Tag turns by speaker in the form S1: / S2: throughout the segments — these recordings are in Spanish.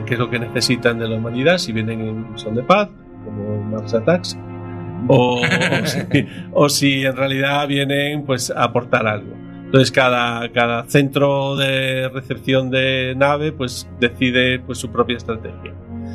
S1: qué es lo que necesitan de la humanidad, si vienen en son de paz, como Mars Attacks, o si en realidad vienen pues a aportar algo. Entonces cada centro de recepción de nave pues decide pues su propia estrategia.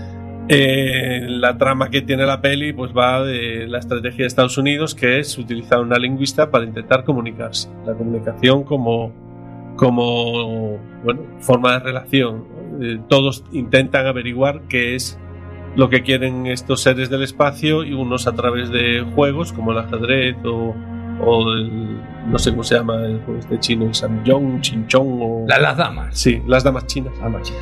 S1: La trama que tiene la peli pues va de la estrategia de Estados Unidos, que es utilizar una lingüista para intentar comunicarse. La comunicación como bueno, forma de relación. Todos intentan averiguar qué es lo que quieren estos seres del espacio, y unos a través de juegos como el ajedrez o no sé cómo se llama el juego este chino, el Samyong, Chinchong o...
S2: Las damas.
S1: Sí, las damas chinas.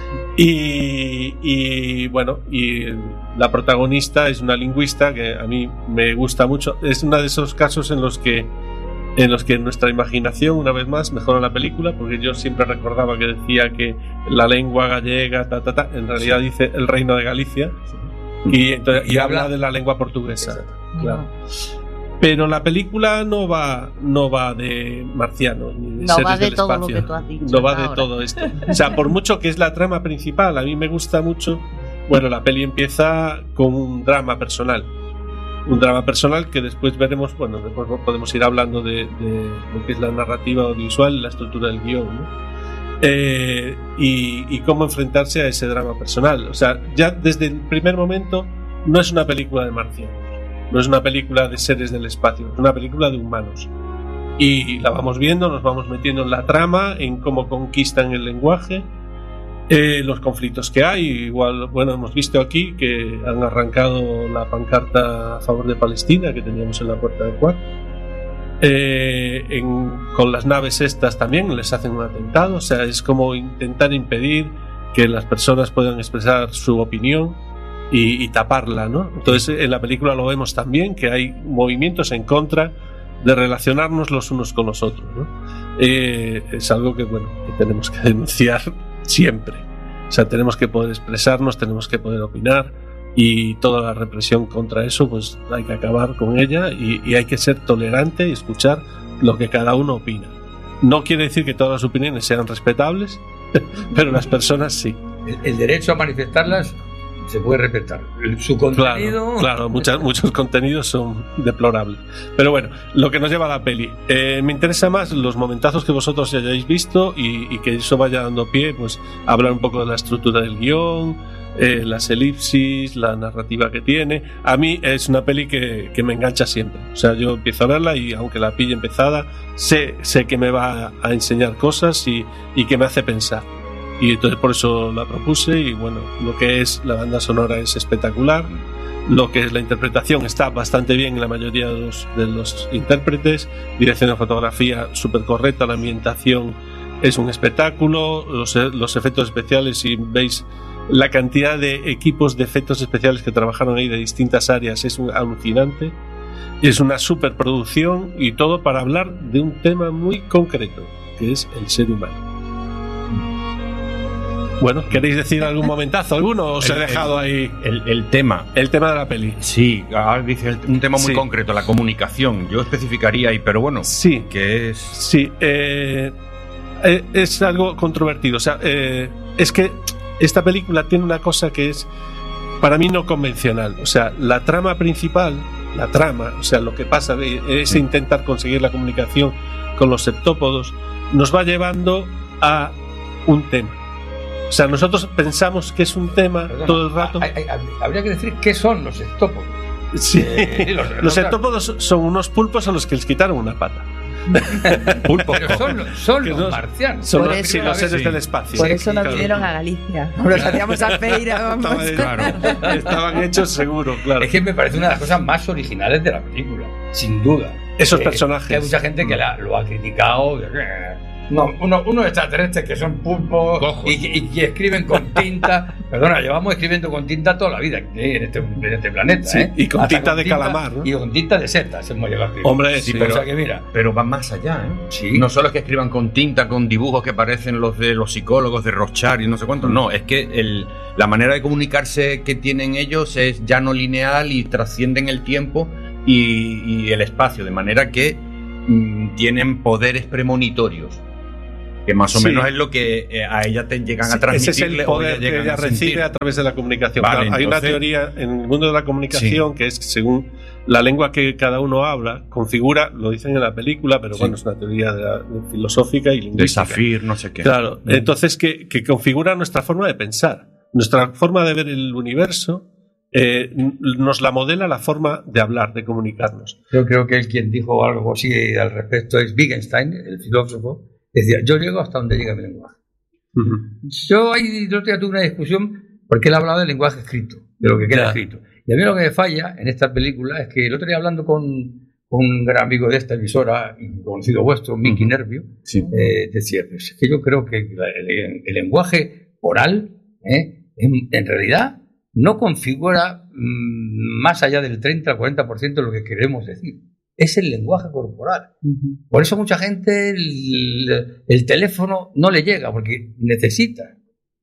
S1: Y bueno, y la protagonista es una lingüista que a mí me gusta mucho. Es uno de esos casos en los que nuestra imaginación, una vez más, mejora la película, porque yo siempre recordaba que decía que la lengua gallega, en realidad dice el Reino de Galicia, y habla de la lengua portuguesa. Claro. Pero la película no va de marcianos ni de seres del espacio. No va de todo lo que tú has dicho. No va de todo esto. O sea, por mucho que es la trama principal, a mí me gusta mucho. Bueno, la peli empieza con un drama personal. Un drama personal que después veremos, bueno, después podemos ir hablando de lo que es la narrativa audiovisual, la estructura del guión, ¿no? Y cómo enfrentarse a ese drama personal. O sea, ya desde el primer momento no es una película de marcianos, no es una película de seres del espacio, es una película de humanos. Y la vamos viendo, nos vamos metiendo en la trama, en cómo conquistan el lenguaje, los conflictos que hay. Igual, bueno, hemos visto aquí que han arrancado la pancarta a favor de Palestina que teníamos en la puerta del cuarto. Con las naves estas también les hacen un atentado. O sea, es como intentar impedir que las personas puedan expresar su opinión y taparla, ¿no? Entonces en la película lo vemos también, que hay movimientos en contra de relacionarnos los unos con los otros, ¿no? Es algo que, bueno, que tenemos que denunciar siempre. O sea, tenemos que poder expresarnos, tenemos que poder opinar, y toda la represión contra eso pues hay que acabar con ella, y hay que ser tolerante y escuchar lo que cada uno opina. No quiere decir que todas las opiniones sean respetables, pero las personas sí.
S2: El derecho a manifestarlas se puede respetar. Su contenido...
S1: Claro, muchos contenidos son deplorables. Pero bueno, lo que nos lleva a la peli. Me interesa más los momentazos que vosotros hayáis visto, y que eso vaya dando pie pues a hablar un poco de la estructura del guión, las elipsis, la narrativa que tiene. A mí es una peli que me engancha siempre. O sea, yo empiezo a verla y aunque la pille empezada, sé que me va a enseñar cosas y que me hace pensar. Y entonces por eso la propuse. Y bueno, lo que es la banda sonora es espectacular, lo que es la interpretación está bastante bien en la mayoría de los intérpretes, dirección de fotografía súper correcta, la ambientación es un espectáculo, los efectos especiales, si veis la cantidad de equipos de efectos especiales que trabajaron ahí de distintas áreas, es alucinante. Es una superproducción, y todo para hablar de un tema muy concreto, que es el ser humano. Bueno, ¿queréis decir algún momentazo? ¿Alguno? ¿Os he dejado ahí?
S3: El tema.
S1: El tema de la peli.
S3: Sí, dice un tema muy concreto, la comunicación. Yo especificaría ahí, pero bueno.
S1: Sí.
S3: ¿Qué es?
S1: Sí, es algo controvertido. O sea, es que esta película tiene una cosa que es, para mí, no convencional. O sea, la trama principal, o sea, lo que pasa es intentar conseguir la comunicación con los septópodos, nos va llevando a un tema. O sea, nosotros pensamos que es un tema todo el rato.
S2: Habría que decir qué son los septópodos.
S1: Sí, los septópodos son unos pulpos a los que les quitaron una pata.
S2: Pulpos, pero son los marcianos.
S1: Son los seres del espacio.
S4: Por eso nos vinieron a Galicia. Nos hacíamos a feira, vamos.
S1: Claro, estaban hechos seguro, claro.
S2: Es que me parece una de las cosas más originales de la película, sin duda.
S1: Esos personajes.
S2: Hay mucha gente que lo ha criticado. No, unos extraterrestres que son pulpos y escriben con tinta. Perdona, llevamos escribiendo con tinta toda la vida en este planeta.
S1: Sí, y con tinta de calamar, ¿no?
S2: Y con tinta de setas hemos llegado a escribir.
S1: Hombre, sí,
S3: pero,
S2: o sea que mira,
S3: pero van más allá, ¿eh?
S2: Sí.
S3: No solo es que escriban con tinta, con dibujos que parecen los de los psicólogos de Rorschach y no sé cuánto. No, es que la manera de comunicarse que tienen ellos es ya no lineal y trascienden el tiempo y el espacio, de manera que tienen poderes premonitorios. Que más o
S1: Sí.
S3: menos es lo que a ella te llegan a
S1: Ese
S3: transmitirle
S1: es el
S3: o
S1: poder que
S3: llegan
S1: ella
S3: a sentir.
S1: recibe a través de la comunicación.
S3: Vale,
S1: Claro, hay una
S3: entonces-
S1: teoría en el mundo de la comunicación que es que según la lengua que cada uno habla, configura, lo dicen en la película, pero
S3: Sí.
S1: bueno, es una teoría filosófica y
S3: De
S1: lingüística.
S3: Zafir, no sé qué.
S1: Claro, entonces que configura nuestra forma de pensar, nuestra forma de ver el universo. Nos la modela la forma de hablar, de comunicarnos.
S2: Yo creo que él quien dijo algo así al respecto es Wittgenstein, el filósofo. Decía, yo llego hasta donde llega mi lenguaje. Yo ahí el otro día tuve una discusión porque él hablaba del lenguaje escrito, de lo que queda escrito. Y a mí lo que me falla en esta película es que el otro día hablando con un gran amigo de esta emisora y conocido vuestro, Miki Nervio,
S3: Sí.
S2: decía, pues es que yo creo que el lenguaje oral en realidad no configura más allá del 30 al 40% de lo que queremos decir. Es el lenguaje corporal. Por eso mucha gente el teléfono no le llega, porque necesita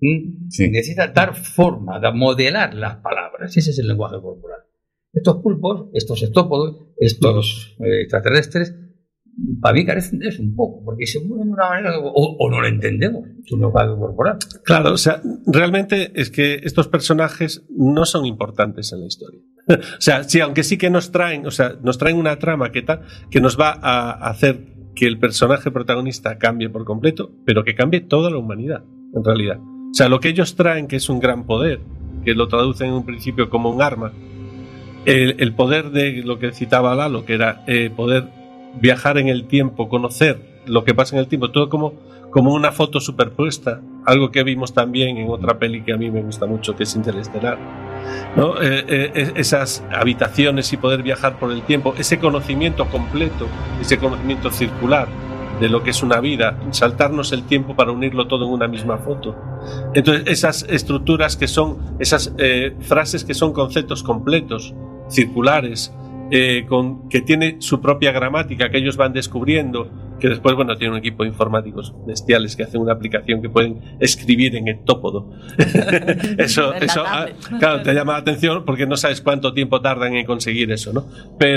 S2: dar forma, modelar las palabras. Ese es el lenguaje corporal. Estos pulpos, estos estópodos, estos extraterrestres, para mí carecen de eso un poco, porque se mueven de una manera o no lo entendemos, su lenguaje corporal.
S1: Claro, o sea, realmente es que estos personajes no son importantes en la historia. O sea, sí, aunque sí que nos traen una trama que nos va a hacer que el personaje protagonista cambie por completo, pero que cambie toda la humanidad, en realidad. O sea, lo que ellos traen, que es un gran poder, que lo traducen en un principio como un arma, el poder de lo que citaba Lalo, que era poder viajar en el tiempo, conocer lo que pasa en el tiempo, todo como una foto superpuesta, algo que vimos también en otra peli que a mí me gusta mucho, que es Interestelar, ¿no? Esas habitaciones y poder viajar por el tiempo, ese conocimiento completo, ese conocimiento circular de lo que es una vida, saltarnos el tiempo para unirlo todo en una misma foto. Entonces, esas estructuras que son, esas frases que son conceptos completos, circulares, que tiene su propia gramática, que ellos van descubriendo, que después, bueno, tiene un equipo de informáticos bestiales que hacen una aplicación que pueden escribir en hectópodo. eso claro, te llama la atención porque no sabes cuánto tiempo tardan en conseguir eso, ¿no?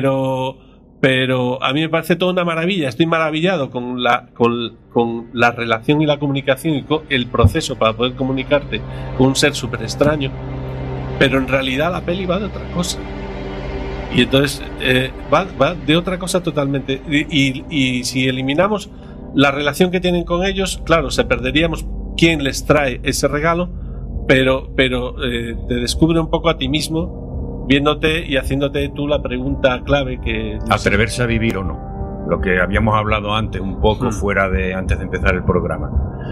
S1: Pero a mí me parece toda una maravilla. Estoy maravillado con la relación y la comunicación y con el proceso para poder comunicarte con un ser súper extraño. Pero en realidad la peli va de otra cosa. Y entonces va de otra cosa totalmente. Y si eliminamos la relación que tienen con ellos, claro, se perderíamos quién les trae ese regalo, pero te descubre un poco a ti mismo, viéndote y haciéndote tú la pregunta clave que...
S3: Atreverse a vivir o no. Lo que habíamos hablado antes, un poco antes de empezar el programa.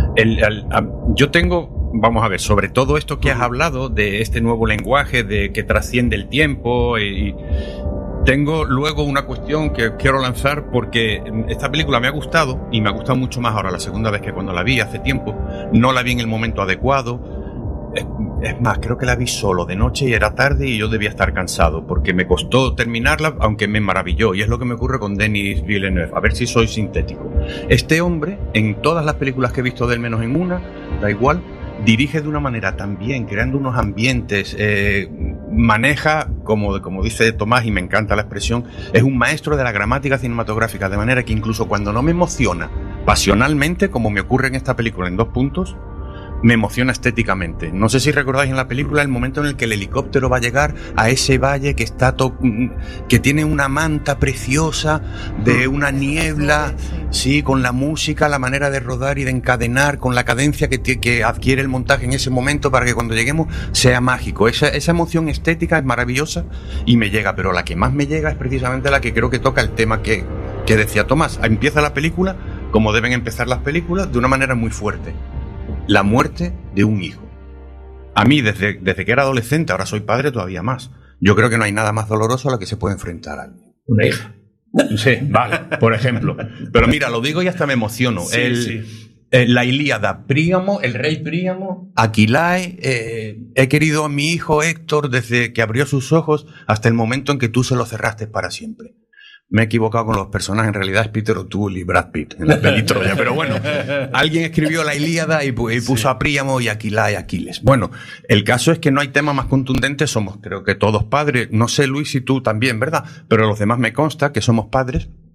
S3: Yo tengo... Vamos a ver, sobre todo esto que has hablado de este nuevo lenguaje de que trasciende el tiempo y tengo luego una cuestión que quiero lanzar porque esta película me ha gustado y me ha gustado mucho más ahora la segunda vez que cuando la vi hace tiempo. No la vi en el momento adecuado. Es más, creo que la vi solo de noche y era tarde y yo debía estar cansado porque me costó terminarla, aunque me maravilló. Y es lo que me ocurre con Denis Villeneuve. A ver si soy sintético. Este hombre, en todas las películas que he visto de él, menos en una, da igual, dirige de una manera tan bien, creando unos ambientes, maneja, como dice Tomás, y me encanta la expresión, es un maestro de la gramática cinematográfica, de manera que incluso cuando no me emociona pasionalmente, como me ocurre en esta película en 2 puntos, me emociona estéticamente. No sé si recordáis en la película el momento en el que el helicóptero va a llegar a ese valle que está que tiene una manta preciosa de una niebla, sí, con la música, la manera de rodar y de encadenar, con la cadencia que adquiere el montaje en ese momento para que cuando lleguemos sea mágico. Esa emoción estética es maravillosa y me llega, pero la que más me llega es precisamente la que creo que toca el tema que decía Tomás. Empieza la película como deben empezar las películas, de una manera muy fuerte. La muerte de un hijo. A mí, desde que era adolescente, ahora soy padre todavía más. Yo creo que no hay nada más doloroso a lo que se puede enfrentar a alguien.
S2: Una hija.
S3: Sí, vale, por ejemplo. Pero mira, lo digo y hasta me emociono. La Ilíada, Príamo, el rey Príamo, Aquilae, he querido a mi hijo Héctor desde que abrió sus ojos hasta el momento en que tú se lo cerraste para siempre. Me he equivocado con los personajes, en realidad es Peter O'Toole y Brad Pitt en la peli Troya, pero bueno, alguien escribió la Ilíada y puso a Príamo y Aquilae Aquiles. Bueno, el caso es que no hay tema más contundente, somos creo que todos padres, no sé Luis si tú también, ¿verdad? Pero los demás me consta que somos padres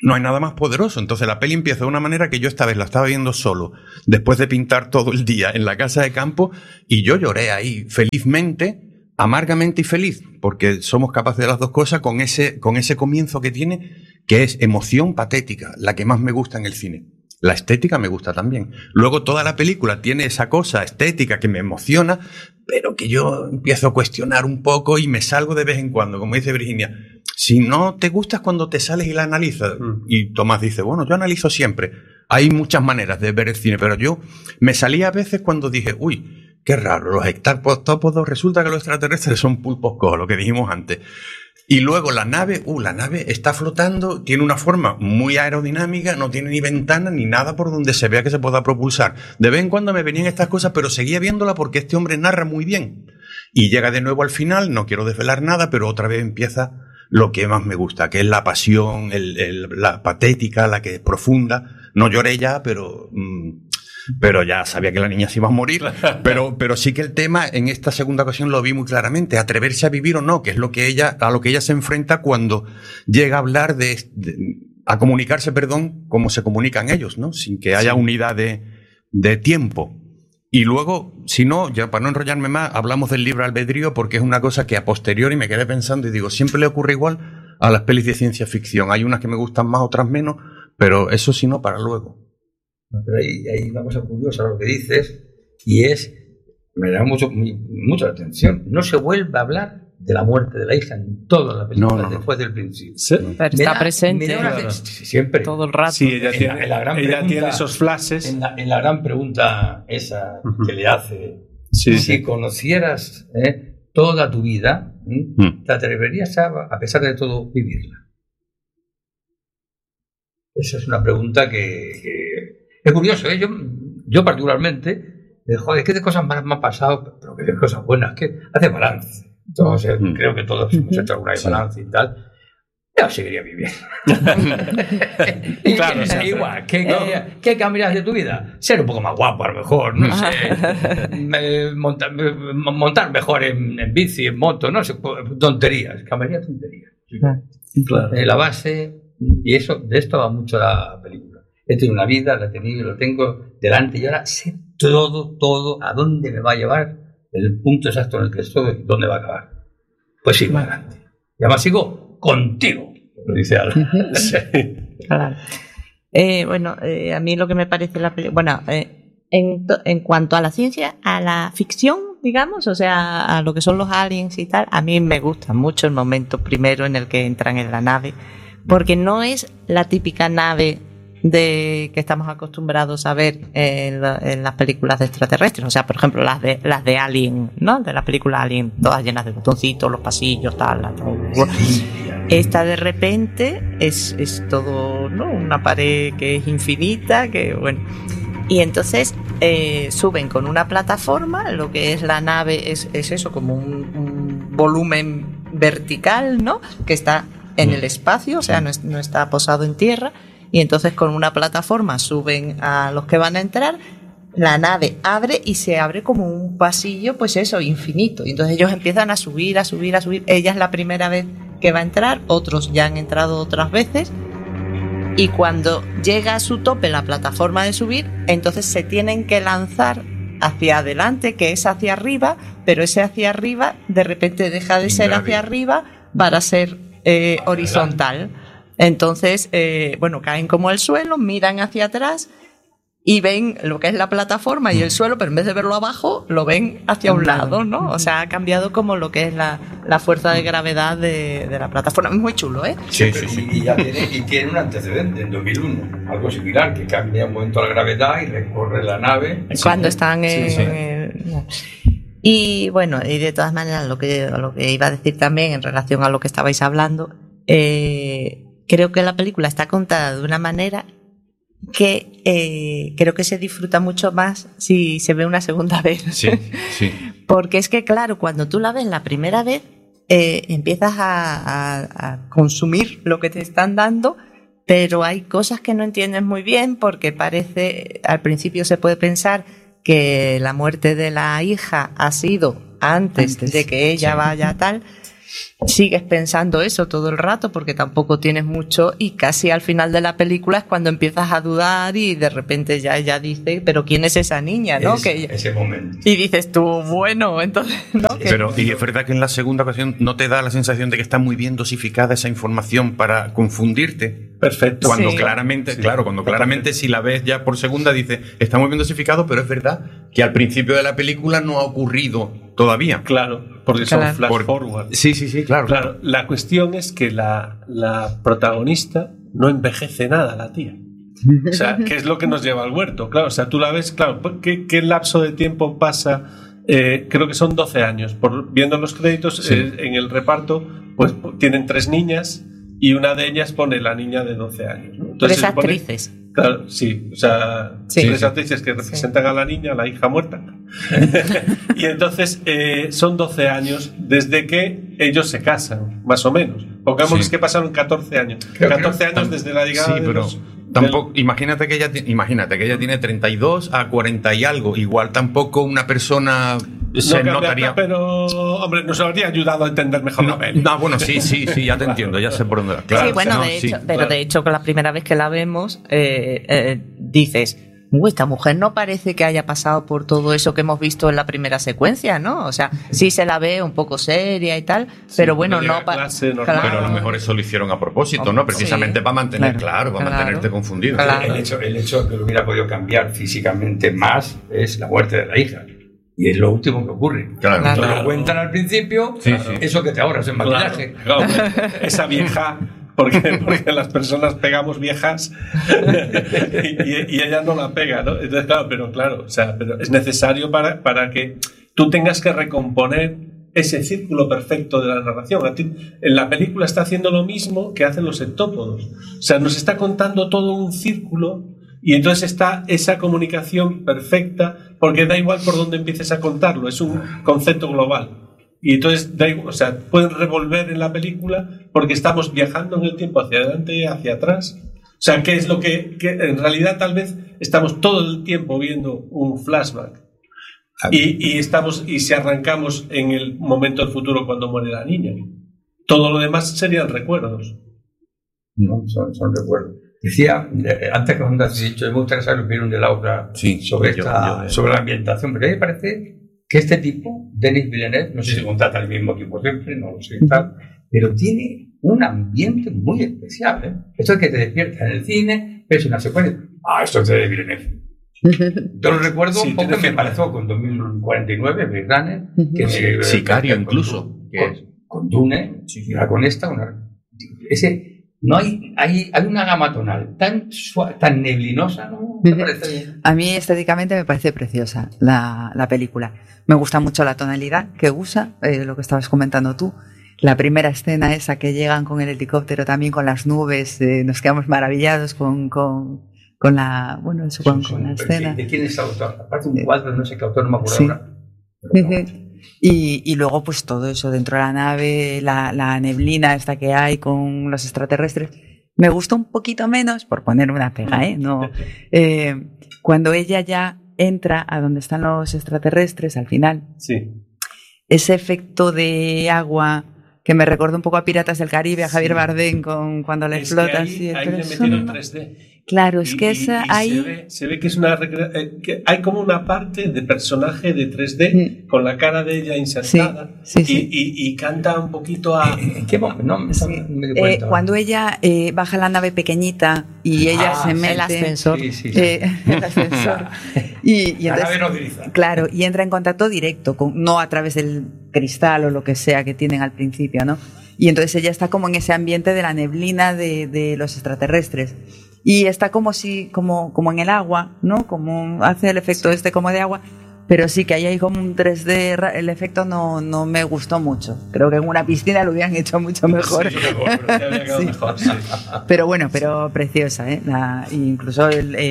S3: no hay nada más poderoso. Entonces la peli empieza de una manera que yo esta vez la estaba viendo solo, después de pintar todo el día en la casa de campo, y yo lloré ahí felizmente, amargamente y feliz, porque somos capaces de las dos cosas con ese comienzo que tiene, que es emoción patética, la que más me gusta en el cine. La estética me gusta también. Luego toda la película tiene esa cosa estética que me emociona, pero que yo empiezo a cuestionar un poco y me salgo de vez en cuando, como dice Virginia. Si no te gusta es cuando te sales y la analizas. Y Tomás dice, bueno, yo analizo siempre. Hay muchas maneras de ver el cine, pero yo me salía a veces cuando dije, uy, qué raro, los hectápodos, resulta que los extraterrestres son pulpos cojos, lo que dijimos antes. Y luego la nave está flotando, tiene una forma muy aerodinámica, no tiene ni ventana ni nada por donde se vea que se pueda propulsar. De vez en cuando me venían estas cosas, pero seguía viéndola porque este hombre narra muy bien. Y llega de nuevo al final, no quiero desvelar nada, pero otra vez empieza lo que más me gusta, que es la pasión, la patética, la que es profunda. No lloré ya, pero ya sabía que la niña se iba a morir, pero sí que el tema en esta segunda ocasión lo vi muy claramente, atreverse a vivir o no, que es a lo que ella se enfrenta cuando llega a hablar a comunicarse, como se comunican ellos, ¿no? Sin que haya unidad de tiempo. Y luego, si no, ya para no enrollarme más, hablamos del libre albedrío, porque es una cosa que a posteriori me quedé pensando y digo, siempre le ocurre igual a las pelis de ciencia ficción. Hay unas que me gustan más, otras menos, pero eso sí no para luego.
S2: Pero hay una cosa curiosa lo que dices, y me da mucha atención. No se vuelve a hablar de la muerte de la hija en toda la película, después del principio.
S1: ¿Sí?
S4: Pero está presente
S2: siempre.
S4: Todo el rato.
S1: Sí, ella tiene esos flashes.
S2: En la gran pregunta esa que le hace, si conocieras toda tu vida, ¿te atreverías a pesar de todo, vivirla? Esa es una pregunta que es curioso, ¿eh? Yo particularmente, joder, ¿qué de cosas malas me han pasado? Pero qué de cosas buenas, que hace balance. Entonces, creo que todos hemos hecho alguna balance y tal. Yo seguiría viviendo.
S1: Claro,
S2: igual, ¿qué cambiarías de tu vida? Ser un poco más guapo, a lo mejor, no sé. Montar mejor en bici, en moto, no sé, tonterías. Cambiaría tonterías.
S1: Claro.
S2: La base, y de esto va mucho la película. He tenido una vida, la he tenido, lo tengo delante y ahora sé todo, a dónde me va a llevar, el punto exacto en el que estoy, dónde va a acabar. Pues sigo adelante. Y además sigo contigo, lo dice Ala.
S4: Claro. A mí lo que me parece la película... en cuanto a la ciencia, a la ficción, digamos, o sea, a lo que son los aliens y tal, a mí me gusta mucho el momento primero en el que entran en la nave, porque no es la típica nave que estamos acostumbrados a ver en las películas de extraterrestres, o sea, por ejemplo, las de Alien, ¿no? De la película Alien, todas llenas de botoncitos, los pasillos, tal. Esta de repente es todo, ¿no? Una pared que es infinita, que bueno. Y entonces suben con una plataforma, lo que es la nave es eso, como un volumen vertical, ¿no? Que está en el espacio, o sea, no está posado en tierra. Y entonces con una plataforma suben a los que van a entrar, la nave abre y se abre como un pasillo, pues eso, infinito. Y entonces ellos empiezan a subir. Ella es la primera vez que va a entrar, otros ya han entrado otras veces. Y cuando llega a su tope la plataforma de subir, entonces se tienen que lanzar hacia adelante, que es hacia arriba, pero ese hacia arriba de repente deja de ser hacia arriba para ser horizontal. Entonces, caen como al suelo, miran hacia atrás y ven lo que es la plataforma y el suelo, pero en vez de verlo abajo, lo ven hacia un lado, ¿no? O sea, ha cambiado como lo que es la fuerza de gravedad de la plataforma. Es muy chulo, ¿eh?
S2: Sí. Y tiene un antecedente en 2001, algo similar, que cambia un momento la gravedad y recorre la nave.
S4: Cuando están Y bueno, y de todas maneras, lo que iba a decir también en relación a lo que estabais hablando, creo que la película está contada de una manera que creo que se disfruta mucho más si se ve una segunda vez.
S3: Sí.
S4: Porque es que, claro, cuando tú la ves la primera vez, empiezas a consumir lo que te están dando, pero hay cosas que no entiendes muy bien porque al principio se puede pensar que la muerte de la hija ha sido antes de que ella vaya tal. sigues pensando eso todo el rato porque tampoco tienes mucho, y casi al final de la película es cuando empiezas a dudar y de repente ya dices, pero ¿quién es esa niña? ¿No?
S2: Ese momento.
S4: Y dices tú, bueno, entonces, ¿no?
S3: Pero y es verdad que en la segunda ocasión no te da la sensación de que está muy bien dosificada esa información para confundirte.
S1: Perfecto.
S3: Cuando
S4: Sí.
S3: claramente, claro, cuando claramente si la ves ya por segunda dices, está muy bien dosificado, pero es verdad que al principio de la película no ha ocurrido todavía.
S1: Claro, porque son
S4: Claro.
S1: flash forward.
S3: Sí, claro.
S1: Claro, la cuestión es que la protagonista no envejece nada, la tía. O sea, ¿qué es lo que nos lleva al huerto? Claro, o sea, tú la ves, claro, ¿qué lapso de tiempo pasa? Creo que son 12 años. Viendo los créditos,
S3: Sí.
S1: en el reparto, pues tienen 3 niñas y una de ellas pone la niña de 12 años, ¿no? Entonces,
S4: 3
S1: se supone-
S4: actrices.
S1: Claro, sí, o sea,
S4: Sí.
S1: 3 actrices que representan a la niña, a la hija muerta. Y entonces son 12 años desde que ellos se casan, más o menos. Pongamos
S3: Sí.
S1: que pasaron 14 años.
S2: Creo que
S1: 14 años desde la llegada
S3: Sí,
S1: de
S3: pero
S1: los...
S3: tampoco, imagínate que ella tiene 32 a 40 y algo. Igual tampoco una persona se
S1: cambia,
S3: notaría.
S1: pero, hombre, nos habría ayudado a entender mejor la peli.
S3: No, bueno, sí, ya te entiendo, ya sé por dónde vas. Claro,
S4: sí, bueno,
S3: no,
S4: de
S3: sí.
S4: hecho, pero
S1: claro.
S4: de hecho, con la primera vez que la vemos, dices, esta mujer no parece que haya pasado por todo eso que hemos visto en la primera secuencia, ¿no? O sea, sí se la ve un poco seria y tal, pero bueno,
S1: llega
S4: no
S1: a clase normal.
S3: Pero a lo mejor eso lo hicieron a propósito, ¿no? Precisamente
S4: Sí.
S3: para mantener,
S4: Claro.
S3: para
S4: Claro.
S3: mantenerte confundido.
S4: Claro.
S2: El hecho que lo hubiera podido cambiar físicamente más es la muerte de la hija. Y es lo último que ocurre.
S3: Claro.
S2: Te
S1: Claro.
S2: lo cuentan al principio,
S3: Sí, sí.
S2: eso que te ahorras en maquillaje.
S1: Claro, esa vieja, porque las personas pegamos viejas y ella no la pega, ¿no? Entonces, claro, o sea, pero es necesario para que tú tengas que recomponer ese círculo perfecto de la narración. En la película está haciendo lo mismo que hacen los septópodos. O sea, nos está contando todo un círculo y entonces está esa comunicación perfecta, porque da igual por dónde empieces a contarlo, es un concepto global. Y entonces, o sea, pueden revolver en la película porque estamos viajando en el tiempo hacia adelante y hacia atrás. O sea, ¿qué es lo que en realidad tal vez estamos todo el tiempo viendo un flashback? Y si arrancamos en el momento del futuro cuando muere la niña. Todo lo demás serían recuerdos.
S2: No, son recuerdos. Decía, antes que cuando has dicho, me gustaría saber lo que vieron de Laura sobre la ambientación, pero a mí me parece que este tipo, Denis Villeneuve, no sé si contrata el mismo equipo siempre, no lo sé tal, pero tiene un ambiente muy especial, ¿eh? Esto es que te despierta en el cine, ves una secuencia, esto es de Denis Villeneuve. Yo lo recuerdo
S1: Sí,
S2: un poco,
S1: tiene
S2: me pareció con 2049, Blade Runner, que
S3: Sicario incluso.
S2: Con Dune, con esta, no hay una gama tonal tan neblinosa, ¿no? ¿Te parece?
S5: A mí estéticamente me parece preciosa la película. Me gusta mucho la tonalidad que usa, lo que estabas comentando tú. La primera escena esa que llegan con el helicóptero también con las nubes, nos quedamos maravillados con la, bueno, eso con la escena.
S2: ¿De quién es el autor? Aparte un cuadro, no sé qué autor, no me acuerdo
S5: Sí.
S2: ahora. Pero no.
S5: Y luego pues todo eso dentro de la nave, la neblina esta que hay con los extraterrestres. Me gustó un poquito menos, por poner una pega, no, cuando ella ya entra a donde están los extraterrestres al final.
S1: Sí.
S5: Ese efecto de agua que me recuerda un poco a Piratas del Caribe, a Javier Bardem cuando le explota así el
S1: ahí le
S5: peso.
S1: metieron 3D.
S5: Claro, es que esa ahí...
S1: Se ve que es una que hay como una parte de personaje de 3D con la cara de ella insertada
S5: Sí.
S1: Y canta un poquito a...
S2: ¿En qué momento? No me di cuenta.
S5: Cuando ella baja la nave pequeñita y ella se mete...
S4: El ascensor.
S2: Sí.
S5: El ascensor. Y
S2: La
S5: entonces,
S2: nave nodriza.
S5: claro, y entra en contacto directo, no a través del cristal o lo que sea que tienen al principio, ¿no? Y entonces ella está como en ese ambiente de la neblina de los extraterrestres. Y está como en el agua, ¿no? Como hace el efecto como de agua, pero sí que ahí hay como un 3D, el efecto no me gustó mucho. Creo que en una piscina lo hubieran hecho mucho mejor.
S1: Sí, habría quedado
S5: Sí.
S1: mejor, sí.
S5: Pero bueno, pero preciosa, ¿eh? Incluso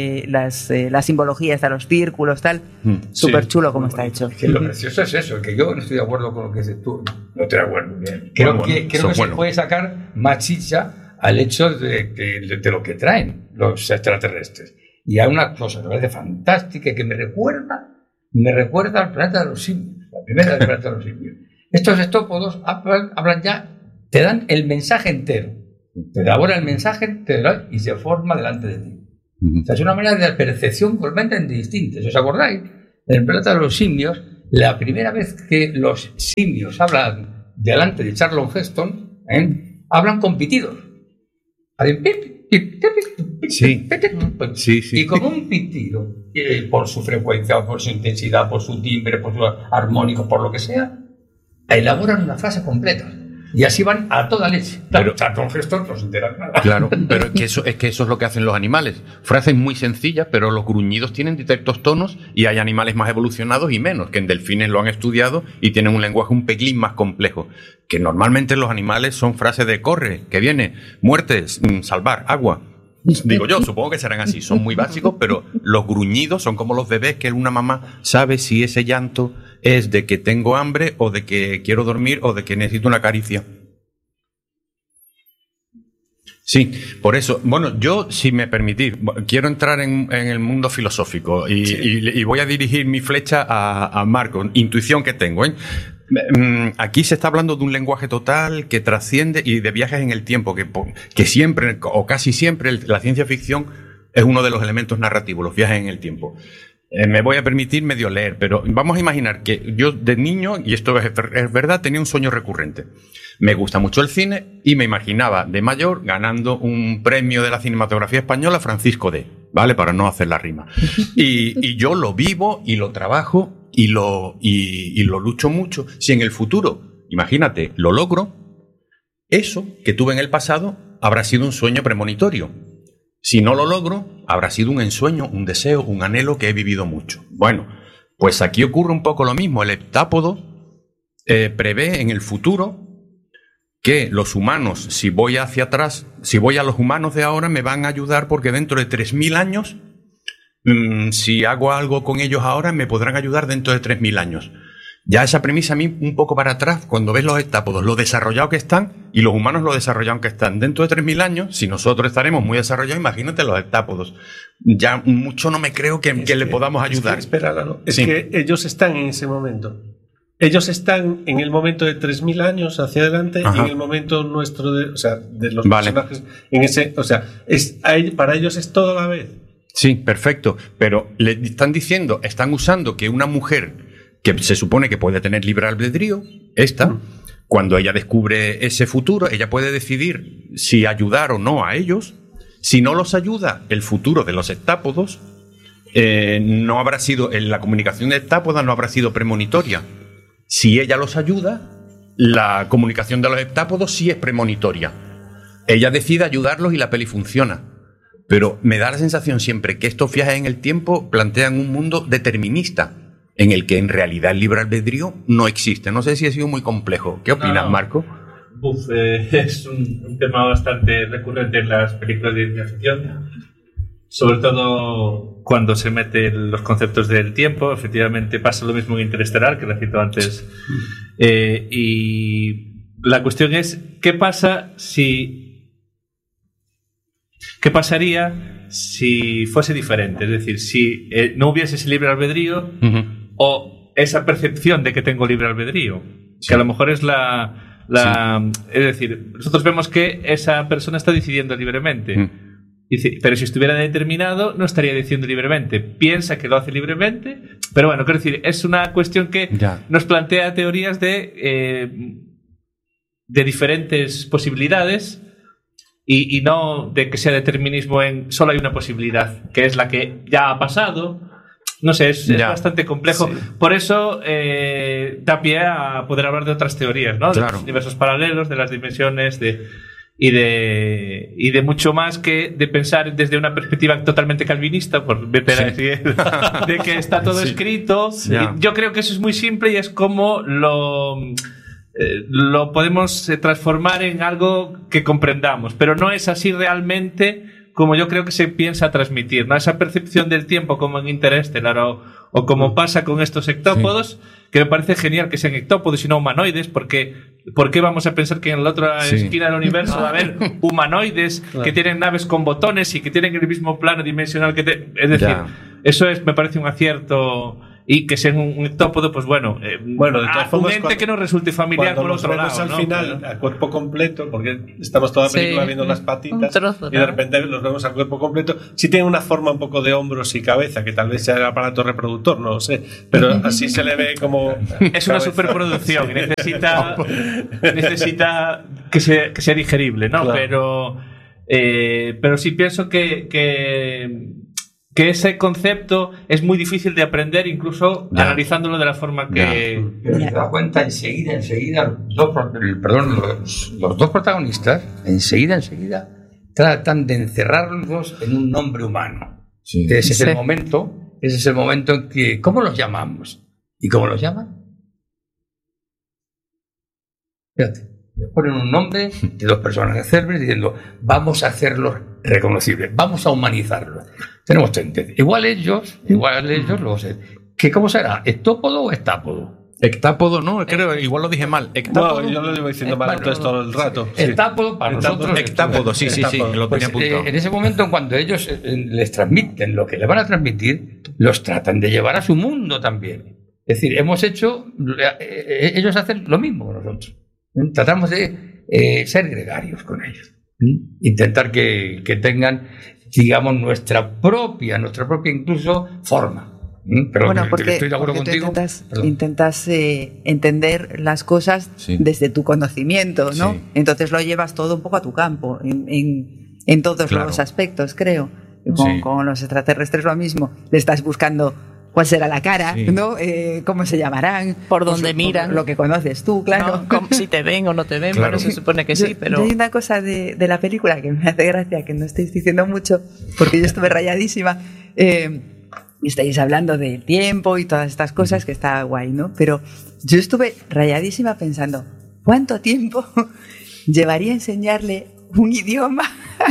S5: la simbología de los círculos, tal, súper chulo como está hecho.
S2: Que lo precioso es eso, que yo no estoy de acuerdo con lo que dices tú. No estoy de acuerdo. Creo que se puede sacar más chicha al hecho de lo que traen los extraterrestres. Y hay una cosa que me parece fantástica que me recuerda al planeta de los simios, la primera del planeta de los simios. Estos estópodos hablan ya, te dan el mensaje entero. Te elabora el mensaje entero y se forma delante de ti. O sea, es una manera de percepción completamente distinta. ¿Os acordáis? En el planeta de los simios, la primera vez que los simios hablan delante de Charlton Heston, hablan con pitidos.
S3: Sí.
S2: Y con un pitido, por su frecuencia, por su intensidad, por su timbre, por su armónico, por lo que sea, elaboran una frase completa. Y así van a toda leche. Claro, Charlton Heston no se entera nada.
S3: Claro, pero es que eso es lo que hacen los animales. Frases muy sencillas, pero los gruñidos tienen distintos tonos y hay animales más evolucionados y menos, que en delfines lo han estudiado y tienen un lenguaje un pelín más complejo. Que normalmente los animales son frases de corre, que viene, muertes, salvar, agua. Digo yo, supongo que serán así, son muy básicos, pero los gruñidos son como los bebés que una mamá sabe si ese llanto es de que tengo hambre o de que quiero dormir o de que necesito una caricia. Sí, por eso, bueno, yo, si me permitís, quiero entrar en el mundo filosófico y voy a dirigir mi flecha a Marco, intuición que tengo, ¿eh? Aquí se está hablando de un lenguaje total que trasciende y de viajes en el tiempo, que siempre, o casi siempre, la ciencia ficción es uno de los elementos narrativos, los viajes en el tiempo. Me voy a permitir medio leer, pero vamos a imaginar que yo de niño, y esto es verdad, tenía un sueño recurrente. Me gusta mucho el cine y me imaginaba de mayor ganando un premio de la cinematografía española Francisco D., ¿vale? Para no hacer la rima. Y yo lo vivo y lo trabajo y lo lucho mucho. Si en el futuro, imagínate, lo logro, eso que tuve en el pasado habrá sido un sueño premonitorio. Si no lo logro, habrá sido un ensueño, un deseo, un anhelo que he vivido mucho. Bueno, pues aquí ocurre un poco lo mismo. El heptápodo prevé en el futuro que los humanos, si voy hacia atrás, si voy a los humanos de ahora, me van a ayudar porque dentro de 3.000 años, si hago algo con ellos ahora, me podrán ayudar dentro de 3.000 años. Ya esa premisa a mí un poco para atrás, cuando ves los heptápodos, lo desarrollados que están y los humanos lo desarrollados que están. Dentro de 3.000 años, si nosotros estaremos muy desarrollados, imagínate los heptápodos. Ya mucho no me creo que le podamos ayudar.
S1: Es que ellos están en ese momento. Ellos están en el momento de 3.000 años hacia adelante. Ajá. Y en el momento nuestro de los personajes. En ese, para ellos es todo a la vez.
S3: Sí, perfecto. Pero le están diciendo, están usando que una mujer que se supone que puede tener libre albedrío, cuando ella descubre ese futuro, ella puede decidir si ayudar o no a ellos. Si no los ayuda, el futuro de los heptápodos no habrá sido, la comunicación de heptápoda no habrá sido premonitoria. Si ella los ayuda, la comunicación de los heptápodos sí es premonitoria. Ella decide ayudarlos y la peli funciona. Pero me da la sensación siempre que estos viajes en el tiempo plantean un mundo determinista, en el que en realidad el libre albedrío no existe. No sé si ha sido muy complejo. ¿Qué opinas, Marco?
S6: Es un tema bastante recurrente en las películas de ciencia ficción, sobre todo cuando se meten los conceptos del tiempo. Efectivamente pasa lo mismo en Interestelar, que lo cito antes. Y la cuestión es, ¿qué pasaría si fuese diferente? Es decir, si no hubiese ese libre albedrío, o esa percepción de que tengo libre albedrío, que a lo mejor es es decir, nosotros vemos que esa persona está decidiendo libremente. Dice, pero si estuviera determinado, no estaría diciendo libremente. Piensa que lo hace libremente, pero bueno, quiero decir, es una cuestión que nos plantea teorías de diferentes posibilidades y no de que sea determinismo en solo hay una posibilidad, que es la que ya ha pasado. No sé, es bastante complejo. Sí. Por eso da pie a poder hablar de otras teorías, ¿no? Claro. De los universos paralelos, de las dimensiones, y de mucho más que de pensar desde una perspectiva totalmente calvinista, por meter a decir, de que está todo escrito. Yo creo que eso es muy simple y es como lo podemos transformar en algo que comprendamos, pero no es así realmente como yo creo que se piensa transmitir, ¿no? Esa percepción del tiempo como en Interestelar o como pasa con estos hectópodos, que me parece genial que sean hectópodos y no humanoides, porque ¿por qué vamos a pensar que en la otra esquina del universo va a haber humanoides que tienen naves con botones y que tienen el mismo plano dimensional es decir, eso me parece un acierto y que sea un hectópodo, pues bueno,
S1: de todas formas,
S6: un ente que no resulte familiar por otro lado,
S1: al
S6: ¿no?
S1: final
S6: Pero...
S1: a cuerpo completo, porque estamos toda la película viendo las patitas y de repente los vemos a cuerpo completo. Sí tiene una forma un poco de hombros y cabeza, que tal vez sea el aparato reproductor, no lo sé, pero así se le ve como...
S6: Es una superproducción y necesita que sea digerible, ¿no? Claro. Pero sí pienso que ese concepto es muy difícil de aprender, incluso analizándolo de la forma que...
S2: Pero te das cuenta enseguida, los dos protagonistas, enseguida, tratan de encerrarlos en un nombre humano. Sí. Ese es el momento en que... ¿Cómo los llamamos? ¿Y cómo los llaman? Fíjate, les ponen un nombre de dos personajes célebres diciendo, vamos a hacerlos reconocibles, vamos a humanizarlos. Tenemos tendencia. Igual ellos lo sé. ¿Cómo será? ¿Hectópodo o estápodo?
S3: Hectápodo, no, creo, igual lo dije mal.
S1: Hectápodo. No, yo lo llevo diciendo mal entonces todo el rato.
S2: Hectápodo para nosotros.
S3: Hectápodo, sí, lo tenía apuntado.
S2: En ese momento, cuando ellos les transmiten lo que le van a transmitir, los tratan de llevar a su mundo también. Es decir, ellos hacen lo mismo que nosotros. Tratamos de ser gregarios con ellos. Intentar que tengan, digamos, nuestra propia incluso forma. Pero
S5: bueno, porque,
S2: estoy de acuerdo contigo.
S5: Intentas entender las cosas desde tu conocimiento, ¿no? Sí. Entonces lo llevas todo un poco a tu campo, en todos los aspectos, creo. Con los extraterrestres lo mismo. Le estás buscando cuál será la cara, ¿no? ¿Cómo se llamarán?
S4: Por dónde miran.
S5: Lo que conoces tú, claro.
S4: No, si te ven o no te ven, claro. Pero se supone que sí, pero...
S5: Yo hay una cosa de la película que me hace gracia, que no estáis diciendo mucho, porque yo estuve rayadísima. Estáis hablando del tiempo y todas estas cosas, que está guay, ¿no? Pero yo estuve rayadísima pensando, ¿cuánto tiempo llevaría enseñarle un idioma?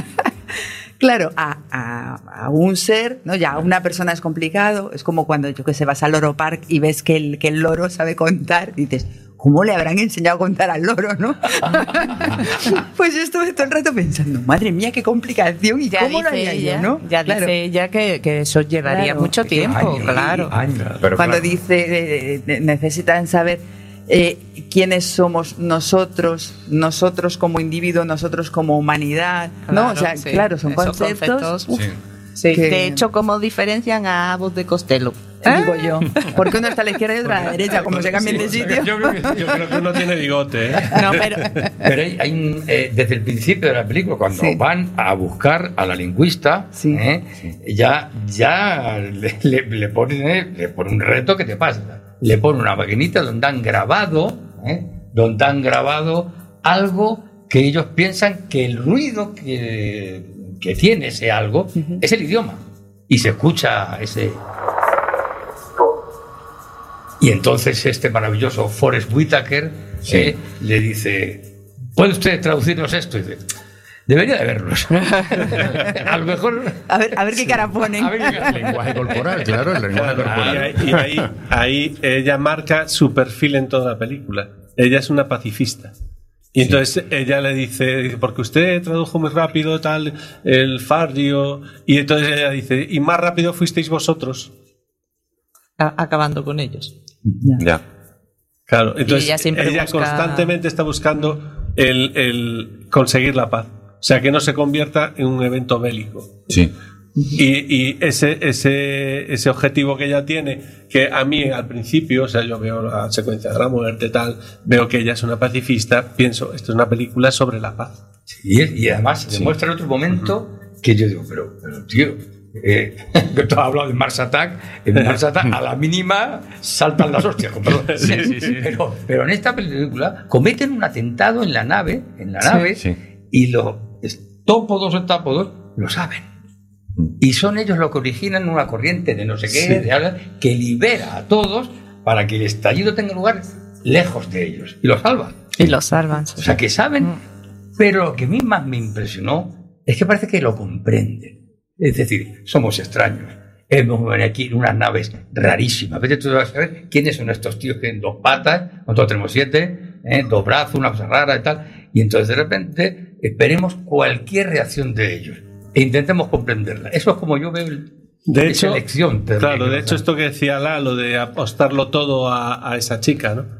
S5: Claro, a un ser, ¿no? Ya a una persona es complicado, es como cuando, yo que sé, vas al Loro Park y ves que el loro sabe contar, y dices, ¿cómo le habrán enseñado a contar al loro, no? Pues yo estuve todo el rato pensando, madre mía, qué complicación, y
S4: ya
S5: cómo lo haría yo, ¿no?
S4: Ya dice ella que eso llevaría mucho tiempo, claro.
S5: Pero cuando dice, necesitan saber quiénes somos nosotros como individuo, nosotros como humanidad, ¿no?
S4: Claro,
S5: o sea, claro, son conceptos.
S4: Sí. De hecho, ¿cómo diferencian a Abbott de Costello?
S5: Digo yo. Porque uno está a la izquierda y otro a la derecha, como se cambian de sitio.
S1: Yo creo que uno tiene bigote, ¿eh?
S5: No,
S2: pero hay desde el principio de la película, cuando van a buscar a la lingüista, ya le ponen un reto que te pasa. Le ponen una maquinita donde han grabado algo que ellos piensan que el ruido que tiene ese algo es el idioma, y se escucha ese. Y entonces este maravilloso Forrest Whitaker le dice, ¿puede usted traducirnos esto? Y dice, debería de verlos. A lo mejor...
S5: A ver qué cara ponen.
S3: El lenguaje corporal, claro, el lenguaje corporal.
S1: Y ahí ella marca su perfil en toda la película. Ella es una pacifista. Y entonces ella le dice, porque usted tradujo muy rápido tal, el fardio, y entonces ella dice, y más rápido fuisteis vosotros.
S4: Acabando con ellos.
S1: Ya. Claro, entonces ella constantemente está buscando el conseguir la paz. O sea, que no se convierta en un evento bélico.
S3: Sí.
S1: Y ese objetivo que ella tiene, que a mí al principio, o sea, yo veo la secuencia de la muerte, tal, veo que ella es una pacifista, pienso, esto es una película sobre la paz.
S2: Sí, y además se demuestra en otro momento que yo digo, pero tío, que tú has hablado de Mars Attack, en Mars Attack a la mínima saltan las hostias,
S1: sí.
S2: Pero en esta película cometen un atentado en la nave, y los estápodos lo saben. Y son ellos los que originan una corriente de no sé qué, que libera a todos para que el estallido tenga lugar lejos de ellos. Y los salvan.
S5: Sí.
S2: O sea, que saben, pero lo que a mí más me impresionó es que parece que lo comprenden. Es decir, somos extraños. Hemos venido aquí en unas naves rarísimas. Vete tú a saber quiénes son estos tíos que tienen 2 patas, nosotros tenemos 7, 2 brazos, una cosa rara y tal. Y entonces de repente esperemos cualquier reacción de ellos e intentemos comprenderla. Eso es como yo veo
S1: De
S2: hecho, elección.
S1: Claro, de hecho, esto que decía lo de apostarlo todo a esa chica, ¿no?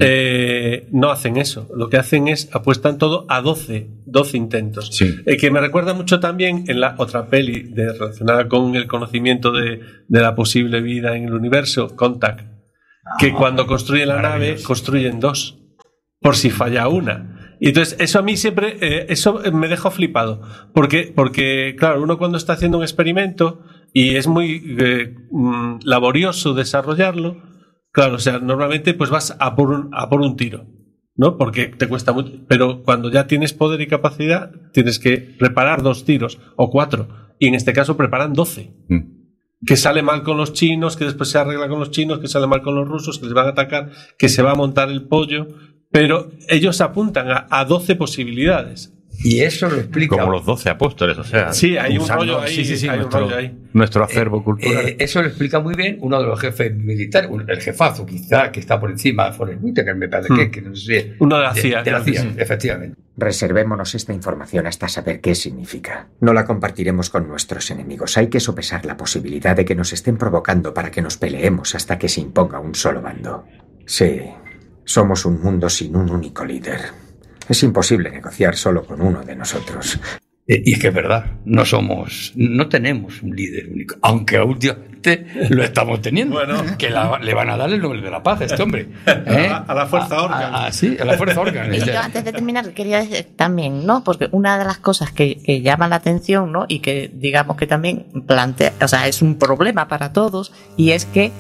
S1: No hacen eso. Lo que hacen es apuestan todo a 12 intentos.
S3: Sí.
S1: Que me recuerda mucho también en la otra peli relacionada con el conocimiento de la posible vida en el universo, Contact, que cuando construyen la nave construyen 2 por si falla una. Y entonces eso a mí siempre eso me dejó flipado, porque claro, uno cuando está haciendo un experimento y es muy laborioso desarrollarlo, claro, o sea, normalmente pues vas a por un tiro, ¿no? Porque te cuesta mucho, pero cuando ya tienes poder y capacidad tienes que preparar 2 tiros o 4, y en este caso preparan 12. Que sale mal con los chinos, que después se arregla con los chinos, que sale mal con los rusos, que les van a atacar, que se va a montar el pollo, pero ellos apuntan a 12 posibilidades.
S2: Y eso lo explica.
S3: Como los 12 apóstoles, o sea.
S1: Sí, hay un rollo ahí. Sí, hay un rollo ahí.
S3: Nuestro acervo cultural.
S2: Eso lo explica muy bien uno de los jefes militares, el jefazo quizá, que está por encima de Forrest Whitaker, me parece que no sé.
S1: Uno de la CIA.
S2: De la CIA, efectivamente.
S7: Reservémonos esta información hasta saber qué significa. No la compartiremos con nuestros enemigos. Hay que sopesar la posibilidad de que nos estén provocando para que nos peleemos hasta que se imponga un solo bando. Sí, somos un mundo sin un único líder. Es imposible negociar solo con uno de nosotros.
S2: Y es que es verdad, no tenemos un líder único, aunque últimamente lo estamos teniendo.
S1: Bueno.
S2: Que le van a dar el Nobel de la Paz a este hombre.
S1: A la fuerza Organ.
S2: Sí, a la fuerza Organ.
S4: Y yo antes de terminar quería decir también, ¿no? Porque una de las cosas que llama la atención, ¿no? Y que digamos que también plantea, o sea, es un problema para todos, y es que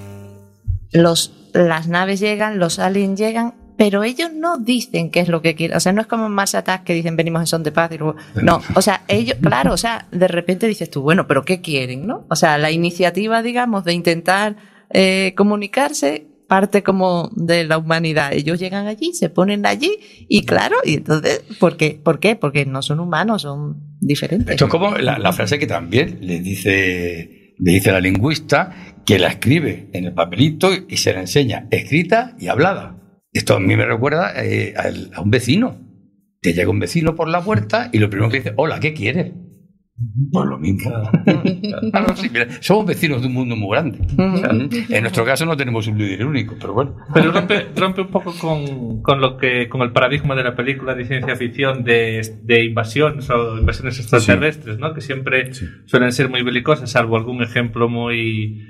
S4: las naves llegan, los aliens llegan, pero ellos no dicen qué es lo que quieren. O sea, no es como en Mars Attack que dicen venimos en son de paz y luego... No, o sea, ellos, claro, o sea, de repente dices tú, bueno, pero ¿qué quieren, no? O sea, la iniciativa, digamos, de intentar comunicarse parte como de la humanidad. Ellos llegan allí, se ponen allí y claro, y entonces, ¿por qué? Porque no son humanos, son diferentes.
S2: Esto es como la frase que también le dice la lingüista, que la escribe en el papelito y se la enseña escrita y hablada. Esto a mí me recuerda a un vecino. Te llega un vecino por la puerta y lo primero que dice, hola, ¿qué quieres? Pues lo mismo. Claro, sí, mira, somos vecinos de un mundo muy grande. En nuestro caso no tenemos un líder único, pero bueno.
S6: Pero rompe un poco con el paradigma de la película de ciencia ficción de invasiones o invasiones extraterrestres, ¿no? Que siempre suelen ser muy belicosas, salvo algún ejemplo muy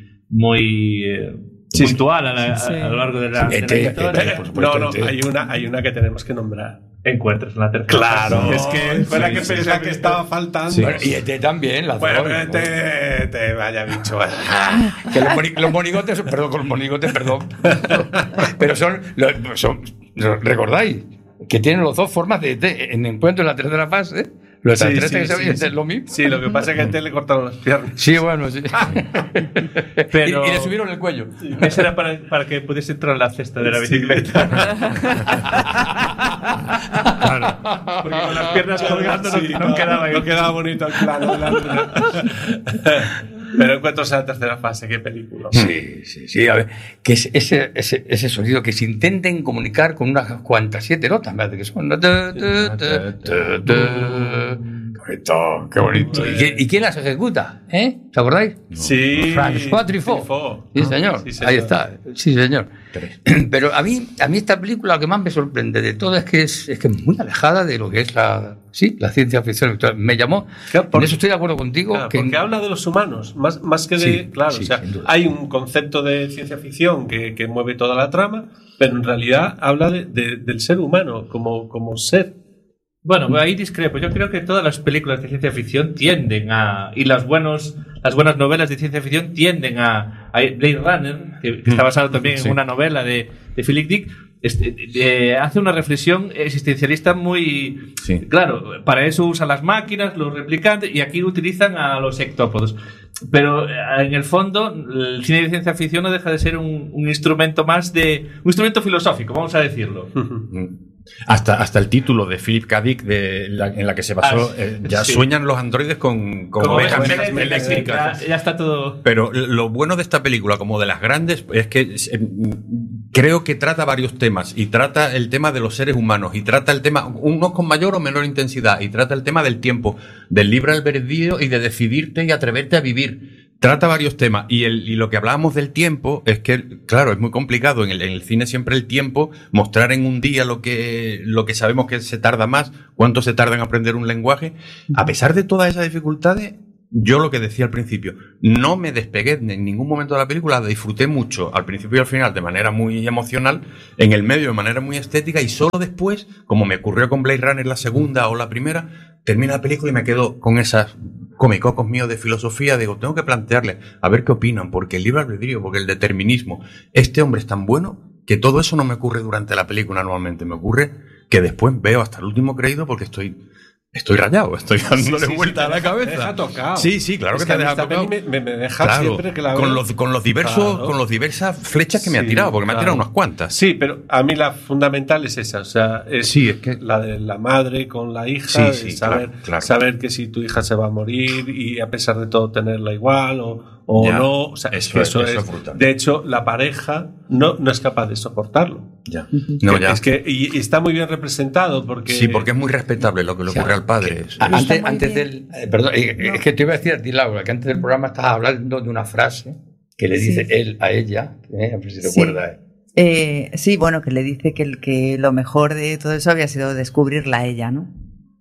S6: puntual a lo largo de la historia.
S1: Hay una que tenemos que nombrar.
S6: Encuentros en la tercera.
S1: Claro, es que fue la que pensé que estaba faltando.
S2: Sí. Bueno, y también.
S1: Bueno, te vaya bicho.
S2: Que los monigotes, perdón. Pero son, ¿recordáis? Que tienen los 2 formas de en Encuentro en la tercera fase. Los extraterrestres es lo mismo.
S1: Sí, lo que pasa es que a él le cortaron las piernas.
S2: Sí, bueno, sí.
S6: Pero...
S2: y le subieron el cuello.
S6: Eso era para que pudiese entrar en la cesta de la bicicleta.
S1: Claro.
S6: Porque con las piernas colgando no
S1: quedaba bonito el plano de la luna. Pero Encuentros en la tercera fase, qué película.
S2: Sí. A ver, que es ese sonido que se intenten comunicar con unas cuantas 7 notas, me parece que son. Qué bonito. ¿Y quién las ejecuta? ¿Te acordáis?
S1: Sí.
S2: François Truffaut. Sí, señor. Ahí está. Sí, señor. Pero a mí esta película lo que más me sorprende de todo es que es muy alejada de lo que es la ciencia ficción. Me llamó. En eso estoy de acuerdo contigo.
S1: Claro, porque habla de los humanos, más que de. Claro, o sea, hay un concepto de ciencia ficción que mueve toda la trama, pero en realidad habla del ser humano como ser.
S6: Bueno, ahí discrepo. Yo creo que todas las películas de ciencia ficción tienden y las buenas novelas de ciencia ficción tienden a Blade Runner, que está basado también en una novela de Philip Dick, hace una reflexión existencialista muy... Claro, para eso usan las máquinas, los replicantes, y aquí utilizan a los ectópodos. Pero en el fondo, el cine de ciencia ficción no deja de ser un instrumento más un instrumento filosófico, vamos a decirlo.
S3: Hasta el título de Philip K. Dick en la que se basó, sueñan los androides con mecánicas eléctricas.
S6: Ya está todo.
S3: Pero lo bueno de esta película, como de las grandes, es que creo que trata varios temas, y trata el tema de los seres humanos, y trata el tema, unos con mayor o menor intensidad, y trata el tema del tiempo, del libre albedrío y de decidirte y atreverte a vivir. trata varios temas y lo que hablábamos del tiempo es que, claro, es muy complicado en el cine siempre el tiempo, mostrar en un día lo que sabemos que se tarda más, cuánto se tarda en aprender un lenguaje. A pesar de todas esas dificultades, yo lo que decía al principio, no me despegué en ningún momento de la película, la disfruté mucho al principio y al final de manera muy emocional, en el medio de manera muy estética y solo después, como me ocurrió con Blade Runner la segunda o la primera, termina la película y me quedo con esas comicocos míos de filosofía, digo, tengo que plantearle a ver qué opinan, porque el libre albedrío, porque el determinismo, este hombre es tan bueno que todo eso no me ocurre durante la película normalmente, me ocurre que después veo hasta el último creído porque estoy rayado, estoy dándole vuelta a la cabeza.
S1: Me deja tocado.
S3: Sí, claro que te deja tocado.
S1: Me deja siempre que la veo.
S3: Con los diversas flechas que me ha tirado, porque me ha tirado unas cuantas.
S1: Sí, pero a mí la fundamental es esa, o sea, es que la de la madre con la hija, saber que si tu hija se va a morir y a pesar de todo tenerla igual o no, o sea, eso es brutal. De hecho, la pareja no es capaz de soportarlo.
S3: Ya.
S1: Es que y está muy bien representado porque
S3: es muy respetable lo que le ocurre al padre.
S2: Antes del perdón, es que te iba a decir a ti, Laura, que antes del programa estabas hablando de una frase que le dice él a ella, a ver si recuerda.
S5: Sí, bueno, que le dice que lo mejor de todo eso había sido descubrirla a ella, ¿no?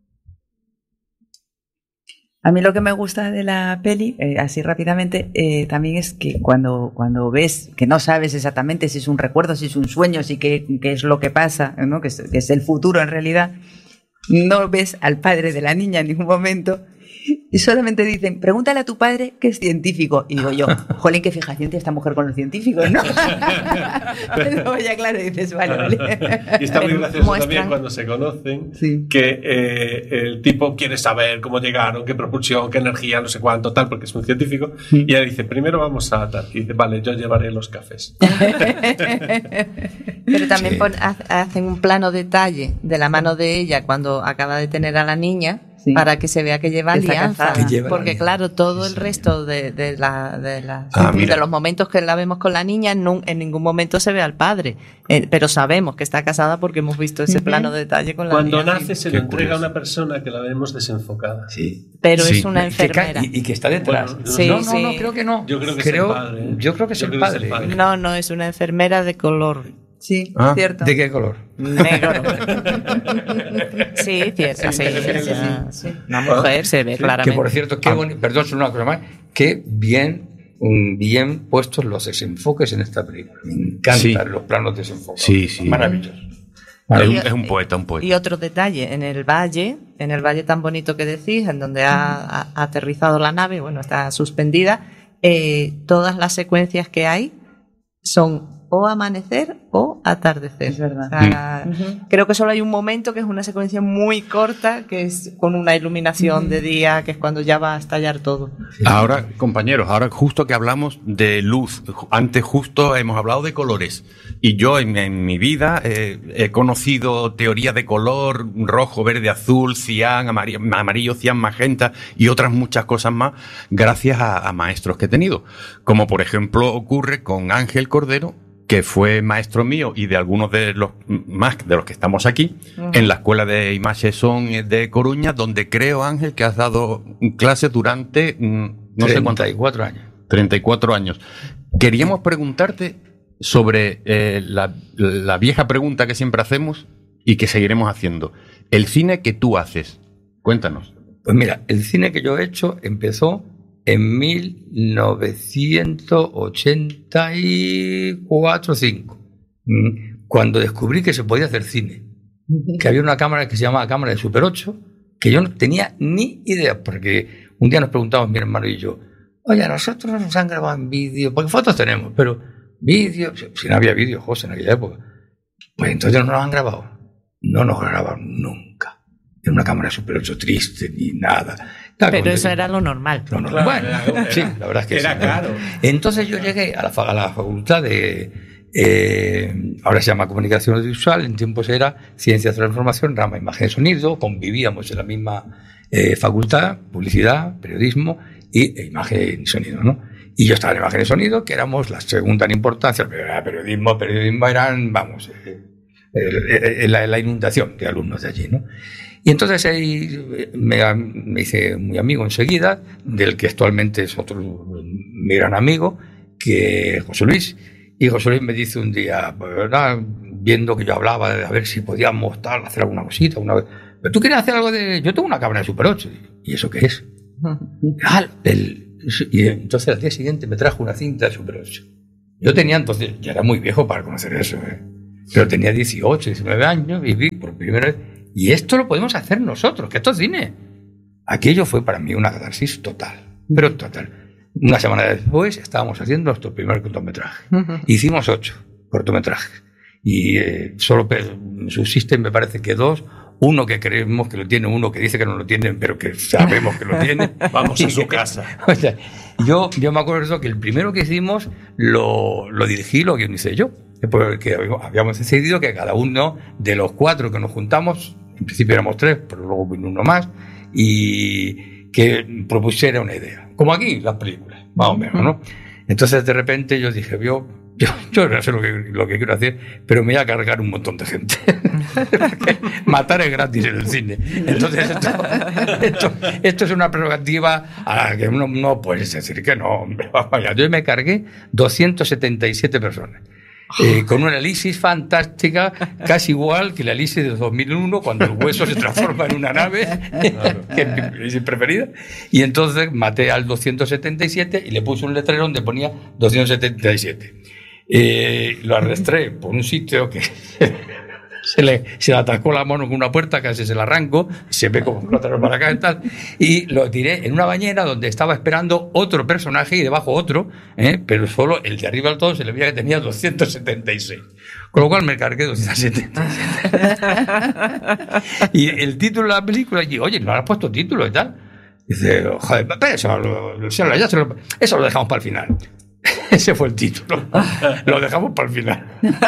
S5: A mí lo que me gusta de la peli, así rápidamente, también es que cuando ves que no sabes exactamente si es un recuerdo, si es un sueño, si qué es lo que pasa, ¿no? que es el futuro en realidad, no ves al padre de la niña en ningún momento y solamente dicen, pregúntale a tu padre que es científico. Y digo yo, jolín, qué fijación tiene esta mujer con los científicos, ¿no? Luego ya claro, dices, vale.
S1: Y está muy gracioso también cuando se conocen, que el tipo quiere saber cómo llegaron, qué propulsión, qué energía, no sé cuánto, tal, porque es un científico. Y ella dice, primero vamos a tal. Y dice, vale, yo llevaré los cafés.
S4: Pero también hacen un plano detalle de la mano de ella cuando acaba de tener a la niña. Sí. Para que se vea que lleva alianza, porque claro, todo el resto de los momentos que la vemos con la niña, en ningún momento se ve al padre, pero sabemos que está casada porque hemos visto ese plano de detalle con la niña.
S1: Cuando nace se lo entrega a una persona que la vemos desenfocada.
S4: Pero es una enfermera.
S2: Y que está detrás.
S1: Bueno,
S2: no, creo que no.
S1: Yo creo que es el padre.
S2: Yo creo que es el padre.
S4: No, es una enfermera de color.
S5: Sí, cierto.
S2: ¿De qué color?
S4: Negro. Sí, cierto. Sí. Una mujer se ve claramente.
S2: Que por cierto, qué bonito. Perdón, es una cosa más. Qué bien puestos los desenfoques en esta película. Me encantan los planos desenfocados.
S3: Sí.
S2: Maravilloso.
S3: Es un poeta.
S4: Y otro detalle, en el valle tan bonito que decís, en donde ha aterrizado la nave, bueno, está suspendida, todas las secuencias que hay son o amanecer o atardecer.
S5: Es verdad.
S4: O sea, creo que solo hay un momento que es una secuencia muy corta, que es con una iluminación de día, que es cuando ya va a estallar todo.
S3: Ahora, compañeros, justo que hablamos de luz, antes justo hemos hablado de colores, y yo en mi vida he conocido teoría de color, rojo, verde, azul, cian, amarillo, cian, magenta y otras muchas cosas más, gracias a maestros que he tenido, como por ejemplo ocurre con Ángel Cordero, que fue maestro mío y de algunos de los más de los que estamos aquí, en la Escuela de Imaxe Son de Coruña, donde creo, Ángel, que has dado clases durante
S2: 34 años.
S3: 34 años. Queríamos preguntarte sobre la vieja pregunta que siempre hacemos y que seguiremos haciendo. El cine que tú haces, cuéntanos.
S2: Pues mira, el cine que yo he hecho empezó en 1984-5, cuando descubrí que se podía hacer cine, que había una cámara que se llamaba cámara de Super 8, que yo no tenía ni idea, porque un día nos preguntamos mi hermano y yo, oye, a nosotros nos han grabado en vídeo, porque fotos tenemos, pero vídeo, si no había vídeo, José, en aquella época, pues entonces no nos han grabado, no nos grabaron nunca. En una cámara Super 8 triste ni nada.
S4: Claro, pero eso era lo normal.
S2: Bueno, sí, la verdad es que
S1: era
S2: sí.
S1: Caro.
S2: Entonces yo llegué a la facultad de, ahora se llama Comunicación Audiovisual, en tiempos era Ciencias de la Información, rama Imagen y Sonido, convivíamos en la misma facultad, Publicidad, Periodismo y Imagen y Sonido, ¿no? Y yo estaba en Imagen y Sonido, que éramos la segunda en importancia, pero periodismo eran, vamos, la inundación de alumnos de allí, ¿no? Y entonces ahí me hice muy amigo enseguida, del que actualmente es otro mi gran amigo, que es José Luis. Y José Luis me dice un día, pues, ¿verdad?, viendo que yo hablaba de a ver si podíamos hacer alguna cosita. Pero tú quieres hacer algo de... Yo tengo una cámara de Super 8. ¿Y eso qué es? Y entonces al día siguiente me trajo una cinta de Super 8. Yo tenía entonces, ya era muy viejo para conocer eso, pero tenía 18, 19 años y vi por primera vez. Y esto lo podemos hacer nosotros, que esto es cine. Aquello fue para mí una catarsis total, pero total. Una semana después estábamos haciendo nuestro primer cortometraje. Hicimos 8 cortometrajes. Y solo subsisten, me parece que 2. Uno que creemos que lo tiene, uno que dice que no lo tiene, pero que sabemos que lo tiene.
S1: Vamos a su casa.
S2: O sea, yo me acuerdo que el primero que hicimos lo dirigí, lo guionicé yo. Porque habíamos decidido que cada uno de los 4 que nos juntamos, en principio éramos 3, pero luego vino uno más, y que propusiera una idea. Como aquí, las películas, más o menos, ¿no? Entonces, de repente, yo dije, yo no sé lo que quiero hacer, pero me voy a cargar un montón de gente. Matar es gratis en el cine. Entonces, esto es una prerrogativa a la que uno no puedes decir que no, hombre. Yo me cargué 277 personas. Con una lisis fantástica, casi igual que la lisis de 2001, cuando el hueso se transforma en una nave, que es mi lisis preferida. Y entonces maté al 277 y le puse un letrero donde ponía 277. Lo arrastré por un sitio que se le atacó la mano con una puerta, casi se la arrancó, se ve como flotador para acá y tal, y lo tiré en una bañera donde estaba esperando otro personaje y debajo otro, pero solo el de arriba del todo se le veía que tenía 276, con lo cual me cargué 277. Y el título de la película, y oye, ¿no has puesto título y tal? Dice, joder, pero eso lo dejamos para el final. Ese fue el título. Lo dejamos para el final.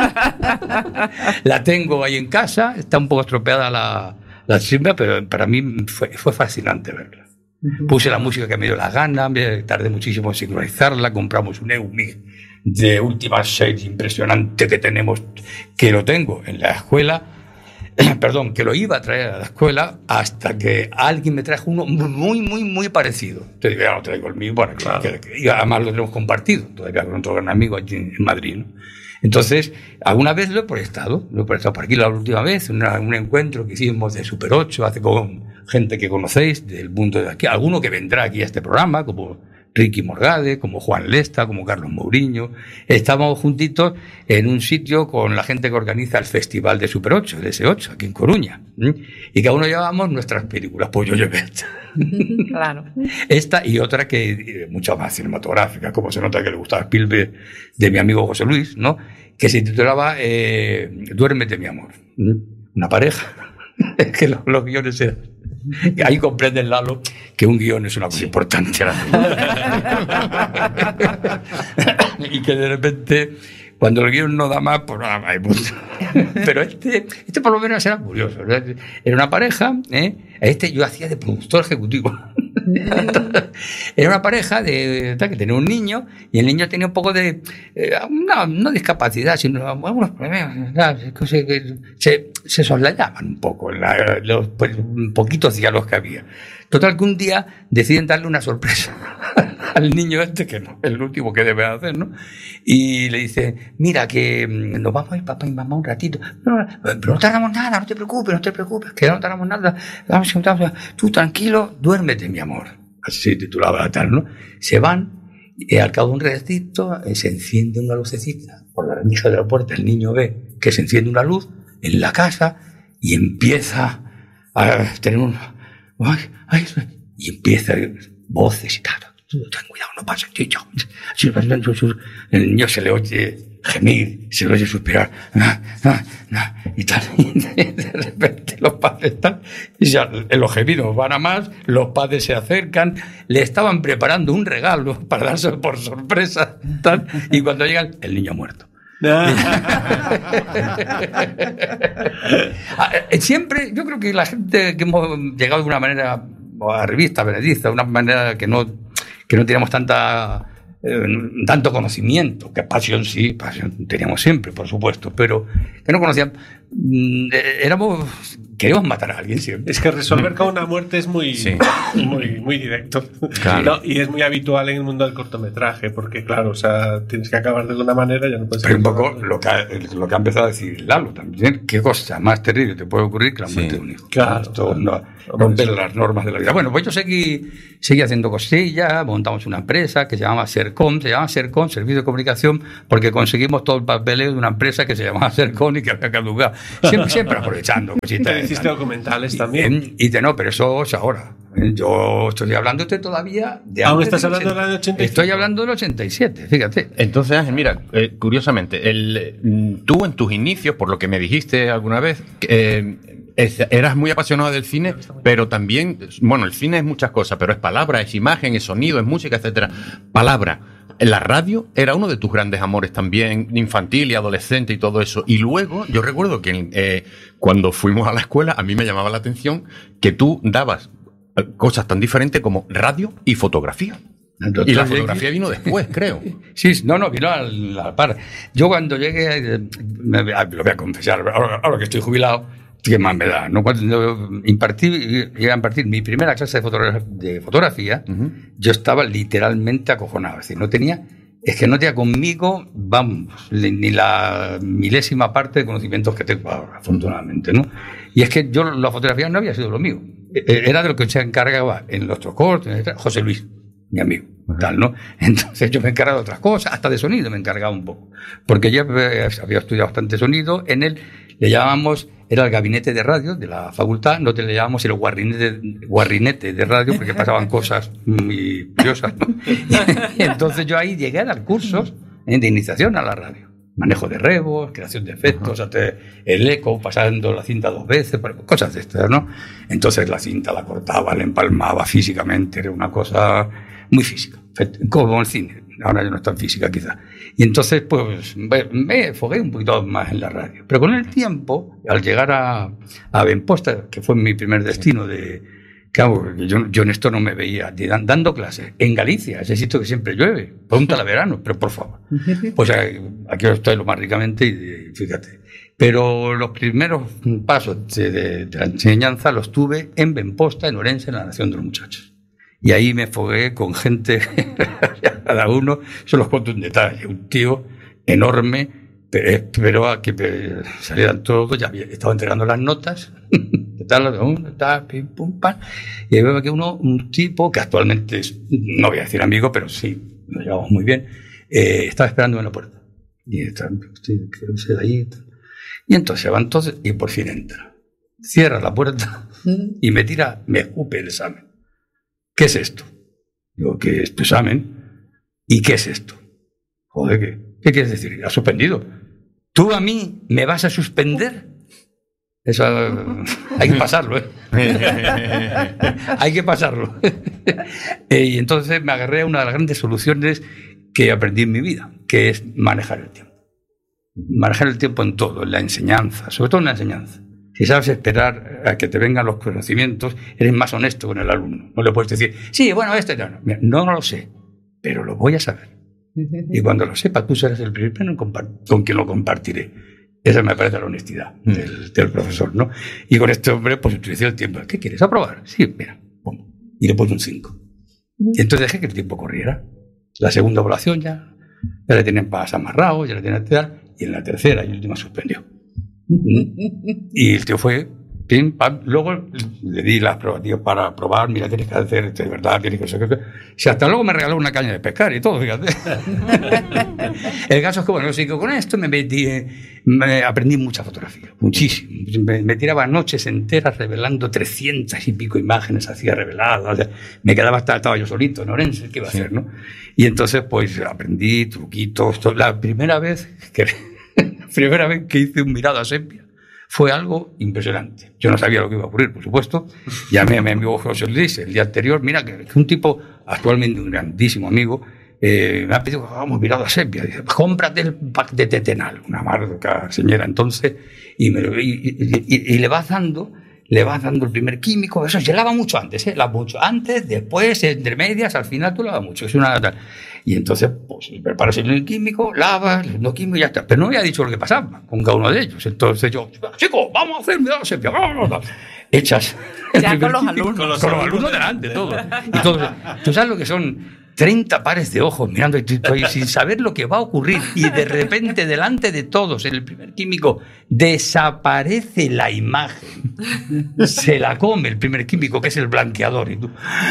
S2: La tengo ahí en casa. Está un poco estropeada la chisma, pero para mí fue fascinante verla. Puse la música que me dio la gana, me tardé muchísimo en sincronizarla. Compramos un EUMIG de última serie impresionante que tenemos, que lo tengo en la escuela. Perdón, que lo iba a traer a la escuela hasta que alguien me trajo uno muy, muy, muy parecido. Entonces ya lo traigo el mío, bueno, claro. Y además lo tenemos compartido todavía con otro gran amigo allí en Madrid, ¿no? Entonces, alguna vez lo he prestado por aquí la última vez, un encuentro que hicimos de Super 8, hace con gente que conocéis del mundo de aquí, alguno que vendrá aquí a este programa, como Ricky Morgade, como Juan Lesta, como Carlos Mourinho. Estamos juntitos en un sitio con la gente que organiza el Festival de Super 8, de S8, aquí en Coruña. Y cada uno llevamos nuestras películas. Pues yo llevé
S4: Claro.
S2: Esta y otra que mucho más cinematográfica, como se nota que le gustaba Spielberg, de mi amigo José Luis, ¿no? Que se titulaba Duérmete, mi amor. Una pareja. Es que los guiones eran... Ahí comprende Lalo que un guión es una cosa importante. Y que de repente, cuando el guión no da más, pues nada más hay mucho. Pero este por lo menos era curioso. Era una pareja, yo hacía de productor ejecutivo. Era una pareja que tenía un niño, y el niño tenía un poco de no discapacidad, sino algunos problemas que se soslayaban un poco los poquitos diálogos que había. Total, que un día deciden darle una sorpresa al niño que no, el último que debe hacer, ¿no? Y le dice, mira, que nos vamos a ir papá y mamá un ratito. Pero no tardamos nada, no te preocupes, que no tardamos nada. Vamos, tú tranquilo, duérmete, mi amor. Así titulaba la tal, ¿no? Se van, y al cabo de un ratito se enciende una lucecita por la rendija de la puerta. El niño ve que se enciende una luz en la casa y empieza a tener y empieza voces y tal. Ten cuidado, no pasa. El niño se le oye gemir, se le oye suspirar, y tal. Y de repente los padres están, y ya los gemidos van a más, los padres se acercan, le estaban preparando un regalo para dárselo por sorpresa, tal, y cuando llegan, el niño ha muerto. Siempre, yo creo que la gente que hemos llegado de una manera a revista benedicta, de una manera que no tenemos tanta tanto conocimiento, que pasión sí, pasión teníamos siempre, por supuesto, pero que no conocíamos, queríamos matar a alguien siempre.
S1: Es que resolver con una muerte es muy directo.
S3: Claro.
S1: No, y es muy habitual en el mundo del cortometraje, porque claro, o sea, tienes que acabar de alguna manera, ya no puedes.
S2: Pero un poco lo que ha empezado a decir Lalo también, qué cosa más terrible te puede ocurrir que la muerte de un hijo.
S1: Claro.
S2: Esto romper las normas de la vida. Bueno, pues yo seguí haciendo cosillas, montamos una empresa que se llamaba Sercom, Servicio de Comunicación, porque conseguimos todo el papeleo de una empresa que se llamaba Sercom y que había caducado. Siempre aprovechando cositas.
S1: Hiciste documentales también.
S2: Pero eso es ahora. Yo estoy hablando todavía de...
S1: ¿Aún estás hablando del año 85?
S2: Estoy hablando del 87, fíjate.
S3: Entonces, Ángel, mira, curiosamente, tú en tus inicios, por lo que me dijiste alguna vez, eras muy apasionado del cine, pero también, bueno, el cine es muchas cosas, pero es palabra, es imagen, es sonido, es música, etcétera. Palabra. La radio era uno de tus grandes amores también, infantil y adolescente y todo eso. Y luego, yo recuerdo que cuando fuimos a la escuela, a mí me llamaba la atención que tú dabas cosas tan diferentes como radio y fotografía. Y la fotografía vino después, creo.
S2: Sí, vino a la par. Yo cuando llegué, lo voy a confesar, ahora que estoy jubilado, ¿qué más me da? ¿No? Cuando llegué a impartir mi primera clase de fotografía, yo estaba literalmente acojonado. Es decir, no tenía conmigo, vamos, ni la milésima parte de conocimientos que tengo ahora, afortunadamente, ¿no? Y es que la fotografía no había sido lo mío. Era de lo que se encargaba en los cortos, José Luis, mi amigo, tal, ¿no? Entonces yo me encargaba de otras cosas, hasta de sonido me encargaba un poco. Porque yo había estudiado bastante sonido, en él le llamábamos, era el gabinete de radio de la facultad, no te le llamábamos el guarrinete de radio, porque pasaban cosas muy curiosas, ¿no? Y entonces yo ahí llegué a dar cursos de iniciación a la radio. Manejo de rebos, creación de efectos, el eco, pasando la cinta 2 veces, cosas de estas, ¿no? Entonces la cinta la cortaba, la empalmaba físicamente, era una cosa muy física, como el cine. Ahora ya no es tan física quizá. Y entonces pues me fogué un poquito más en la radio. Pero con el tiempo, al llegar a Benposta, que fue mi primer destino claro, yo en esto no me veía dando clases en Galicia, ese sitio que siempre llueve, pregúntale a verano, pero por favor. Pues aquí estoy lo más ricamente y fíjate. Pero los primeros pasos de la enseñanza los tuve en Benposta, en Orense, en la Nación de los Muchachos. Y ahí me fogué con gente, cada uno, se los cuento en detalle, un tío enorme, pero esperó a que salieran todos, ya estaba entregando las notas, pim, pum, pam, y ahí veo que un tipo que actualmente no voy a decir amigo, pero sí, nos llevamos muy bien, estaba esperándome en la puerta. Y ahí, y entonces se van todos y por fin entra. Cierra la puerta y me escupe el examen. ¿Qué es esto? Digo, ¿qué es tu examen? ¿Y qué es esto? Joder, ¿qué quieres decir? ¿Has suspendido? ¿Tú a mí me vas a suspender? Eso hay que pasarlo, ¿eh? Hay que pasarlo. Y entonces me agarré a una de las grandes soluciones que aprendí en mi vida, que es manejar el tiempo. Manejar el tiempo en todo, en la enseñanza, sobre todo en la enseñanza. Si sabes esperar a que te vengan los conocimientos, eres más honesto con el alumno. No le puedes decir, sí, bueno, no lo sé, pero lo voy a saber. Y cuando lo sepa, tú serás el primero con quien lo compartiré. Esa me parece la honestidad del profesor, ¿no? Y con este hombre, pues utilicé el tiempo. ¿Qué quieres? ¿Aprobar? Sí, mira. Pum. Y le puse un 5. Y entonces dejé que el tiempo corriera. La segunda evaluación ya le tenían pas amarrado, ya le tenían tal, y en la tercera y última suspendió. Y el tío fue, pim, pam. Luego le di las probativas para probar, mira, tienes que hacer esto de verdad, tienes que hacer. Si hasta luego me regaló una caña de pescar y todo, fíjate. El caso es que, bueno, sí que con esto me aprendí mucha fotografía, muchísimo. Me tiraba noches enteras revelando 300 y pico imágenes, hacía reveladas. O sea, me quedaba estaba yo solito en Orense, ¿qué iba a hacer, no? Y entonces, pues, aprendí truquitos. La primera vez que hice un mirado a sepia fue algo impresionante. Yo no sabía lo que iba a ocurrir, por supuesto. Llamé a mi amigo José Luis el día anterior. Mira, que un tipo, actualmente un grandísimo amigo, me ha pedido que hagamos mirado a sepia. Dice, cómprate el pack de Tetenal, una marca señora entonces, y le vas dando le vas dando el primer químico, eso se lava mucho antes, lava mucho antes, después, entre medias, al final tú lavas mucho, es una tal. Y entonces, pues, preparas el primer químico, lavas, el segundo químico y ya está. Pero no me había dicho lo que pasaba con cada uno de ellos. Entonces yo, chicos, vamos a hacer sepia, echas
S4: ya con los alumnos.
S2: Con los alumnos delante, todos. Y todos. ¿Tú sabes lo que son 30 pares de ojos mirando sin saber lo que va a ocurrir? Y de repente, delante de todos, en el primer químico, desaparece la imagen. Se la come el primer químico, que es el blanqueador. Y tú,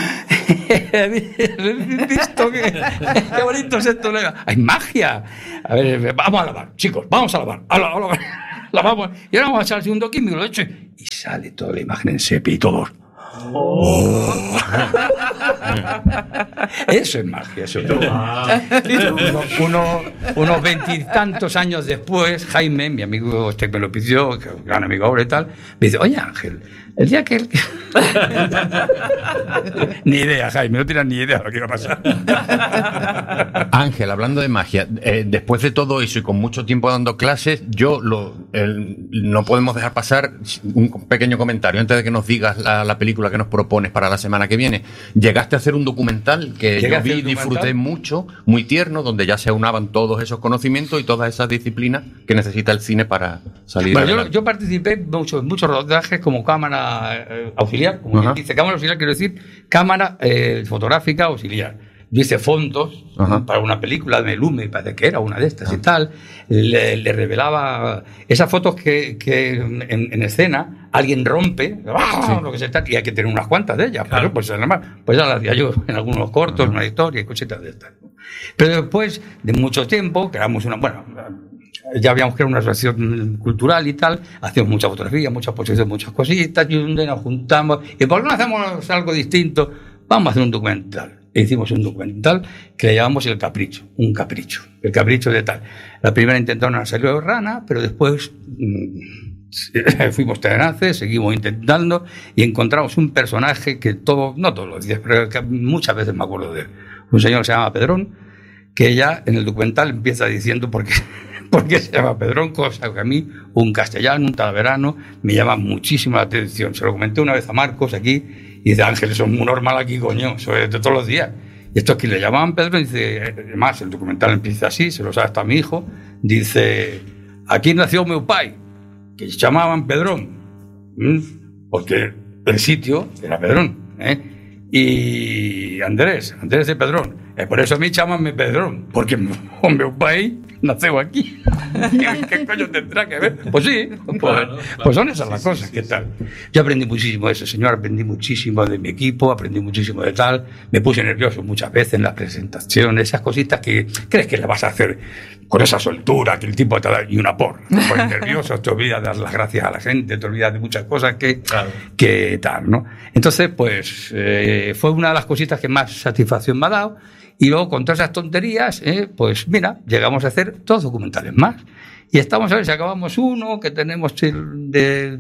S2: ¿visto qué bonito es esto? ¡Hay magia! A ver, vamos a lavar, chicos, vamos a lavar. Lavamos, y ahora vamos a echar el segundo químico, lo echo, y sale toda la imagen en sepia y todos. Oh. Eso es magia, eso. Unos 20 y tantos años después, Jaime, mi amigo, me lo pidió, gran amigo ahora y tal, me dice, oye Ángel, el día que... Ni idea, Jaime, no tienes ni idea de lo que iba a pasar.
S3: Ángel, hablando de magia, después de todo eso y con mucho tiempo dando clases, no podemos dejar pasar un pequeño comentario antes de que nos digas la película que nos propones para la semana que viene. Llegaste a hacer un documental que yo vi y disfruté mucho, muy tierno, donde ya se aunaban todos esos conocimientos y todas esas disciplinas que necesita el cine para salir adelante.
S2: Yo participé en muchos rodajes como cámara auxiliar, como quien dice, cámara auxiliar quiero decir cámara fotográfica auxiliar. Yo hice fondos para una película de Lume, parece que era una de estas y tal. Le revelaba esas fotos que en escena alguien rompe, lo que se está, y hay que tener unas cuantas de ellas. Claro. Pues es normal. Pues ya las hacía yo en algunos cortos, una historia y cositas de estas. Pero después de mucho tiempo, creamos ya habíamos creado una asociación cultural y tal, hacíamos mucha fotografía, muchas posiciones, muchas cositas, y un día nos juntamos, y ¿por qué no hacemos algo distinto? Vamos a hacer un documental. E hicimos un documental que le llamamos El Capricho, un capricho, el capricho de tal. La primera intentaron una salió rana, pero después fuimos tenaces, seguimos intentando y encontramos un personaje que no todos los días, pero que muchas veces me acuerdo de él. Un señor que se llama Pedrón, que ya en el documental empieza diciendo por qué se llama Pedrón, cosa que a mí, un castellano, un talaverano, me llama muchísimo la atención. Se lo comenté una vez a Marcos aquí, y dice, Ángel, eso es muy normal aquí, coño, eso es de todos los días. Y esto es que le llamaban Pedro, y dice, además, el documental empieza así, se lo sabe hasta mi hijo, dice, aquí nació meu pai, que se llamaban Pedrón, porque el sitio era Pedrón, y Andrés de Pedrón, por eso a mí chámanme Pedrón, porque meu pai naceu aquí. ¿Qué coño tendrá que ver? Pues sí, pues son esas las cosas. ¿Qué tal? Yo aprendí muchísimo de ese señor, aprendí muchísimo de mi equipo, aprendí muchísimo de tal. Me puse nervioso muchas veces en las presentaciones, esas cositas que crees que le vas a hacer con esa soltura que el tipo te da y una porra. Te pones nervioso, te olvidas de dar las gracias a la gente, te olvidas de muchas cosas que tal, ¿no? Entonces, pues fue una de las cositas que más satisfacción me ha dado. Y luego, con todas esas tonterías, pues mira, llegamos a hacer 2 documentales más. Y estamos a ver si acabamos uno que tenemos de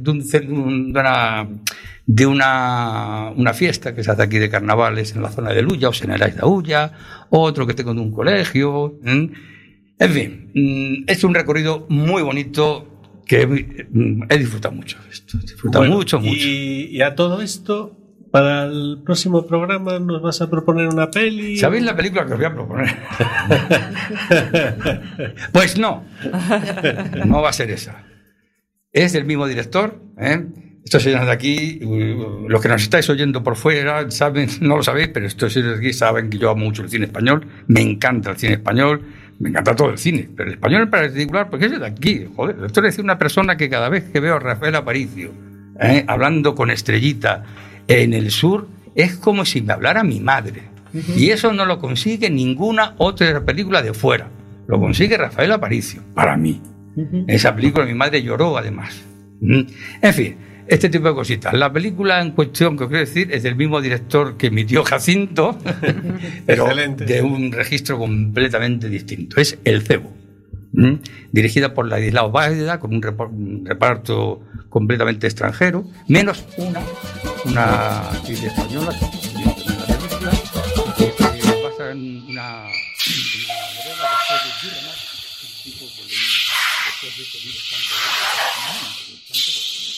S2: una fiesta que se hace aquí de carnavales en la zona de Luya, o Senerais de Ulla, otro que tengo de un colegio. En fin, es un recorrido muy bonito que he disfrutado mucho. Mucho.
S1: Y a todo esto, para el próximo programa nos vas a proponer una peli.
S2: ¿Sabéis la película que os voy a proponer? Pues no va a ser esa. Es del mismo director, Estos señores de aquí, los que nos estáis oyendo por fuera, saben, no lo sabéis, pero estos señores de aquí saben que yo amo mucho el cine español. Me encanta el cine español, me encanta todo el cine, pero el español en particular, porque es de aquí. Joder, esto es decir, una persona que cada vez que veo a Rafael Aparicio hablando con Estrellita en el sur, es como si me hablara mi madre. Y eso no lo consigue ninguna otra película de fuera. Lo consigue Rafael Aparicio, para mí. Esa película mi madre lloró, además. En fin, este tipo de cositas. La película en cuestión, que os quiero decir, es del mismo director que mi tío Jacinto, pero excelente, de un registro completamente distinto. Es El Cebo. Dirigida por Ladislao Báez, con un reparto completamente extranjero, menos una actriz española que se basa en una novela después de Gilgamesh, un tipo que después de este libro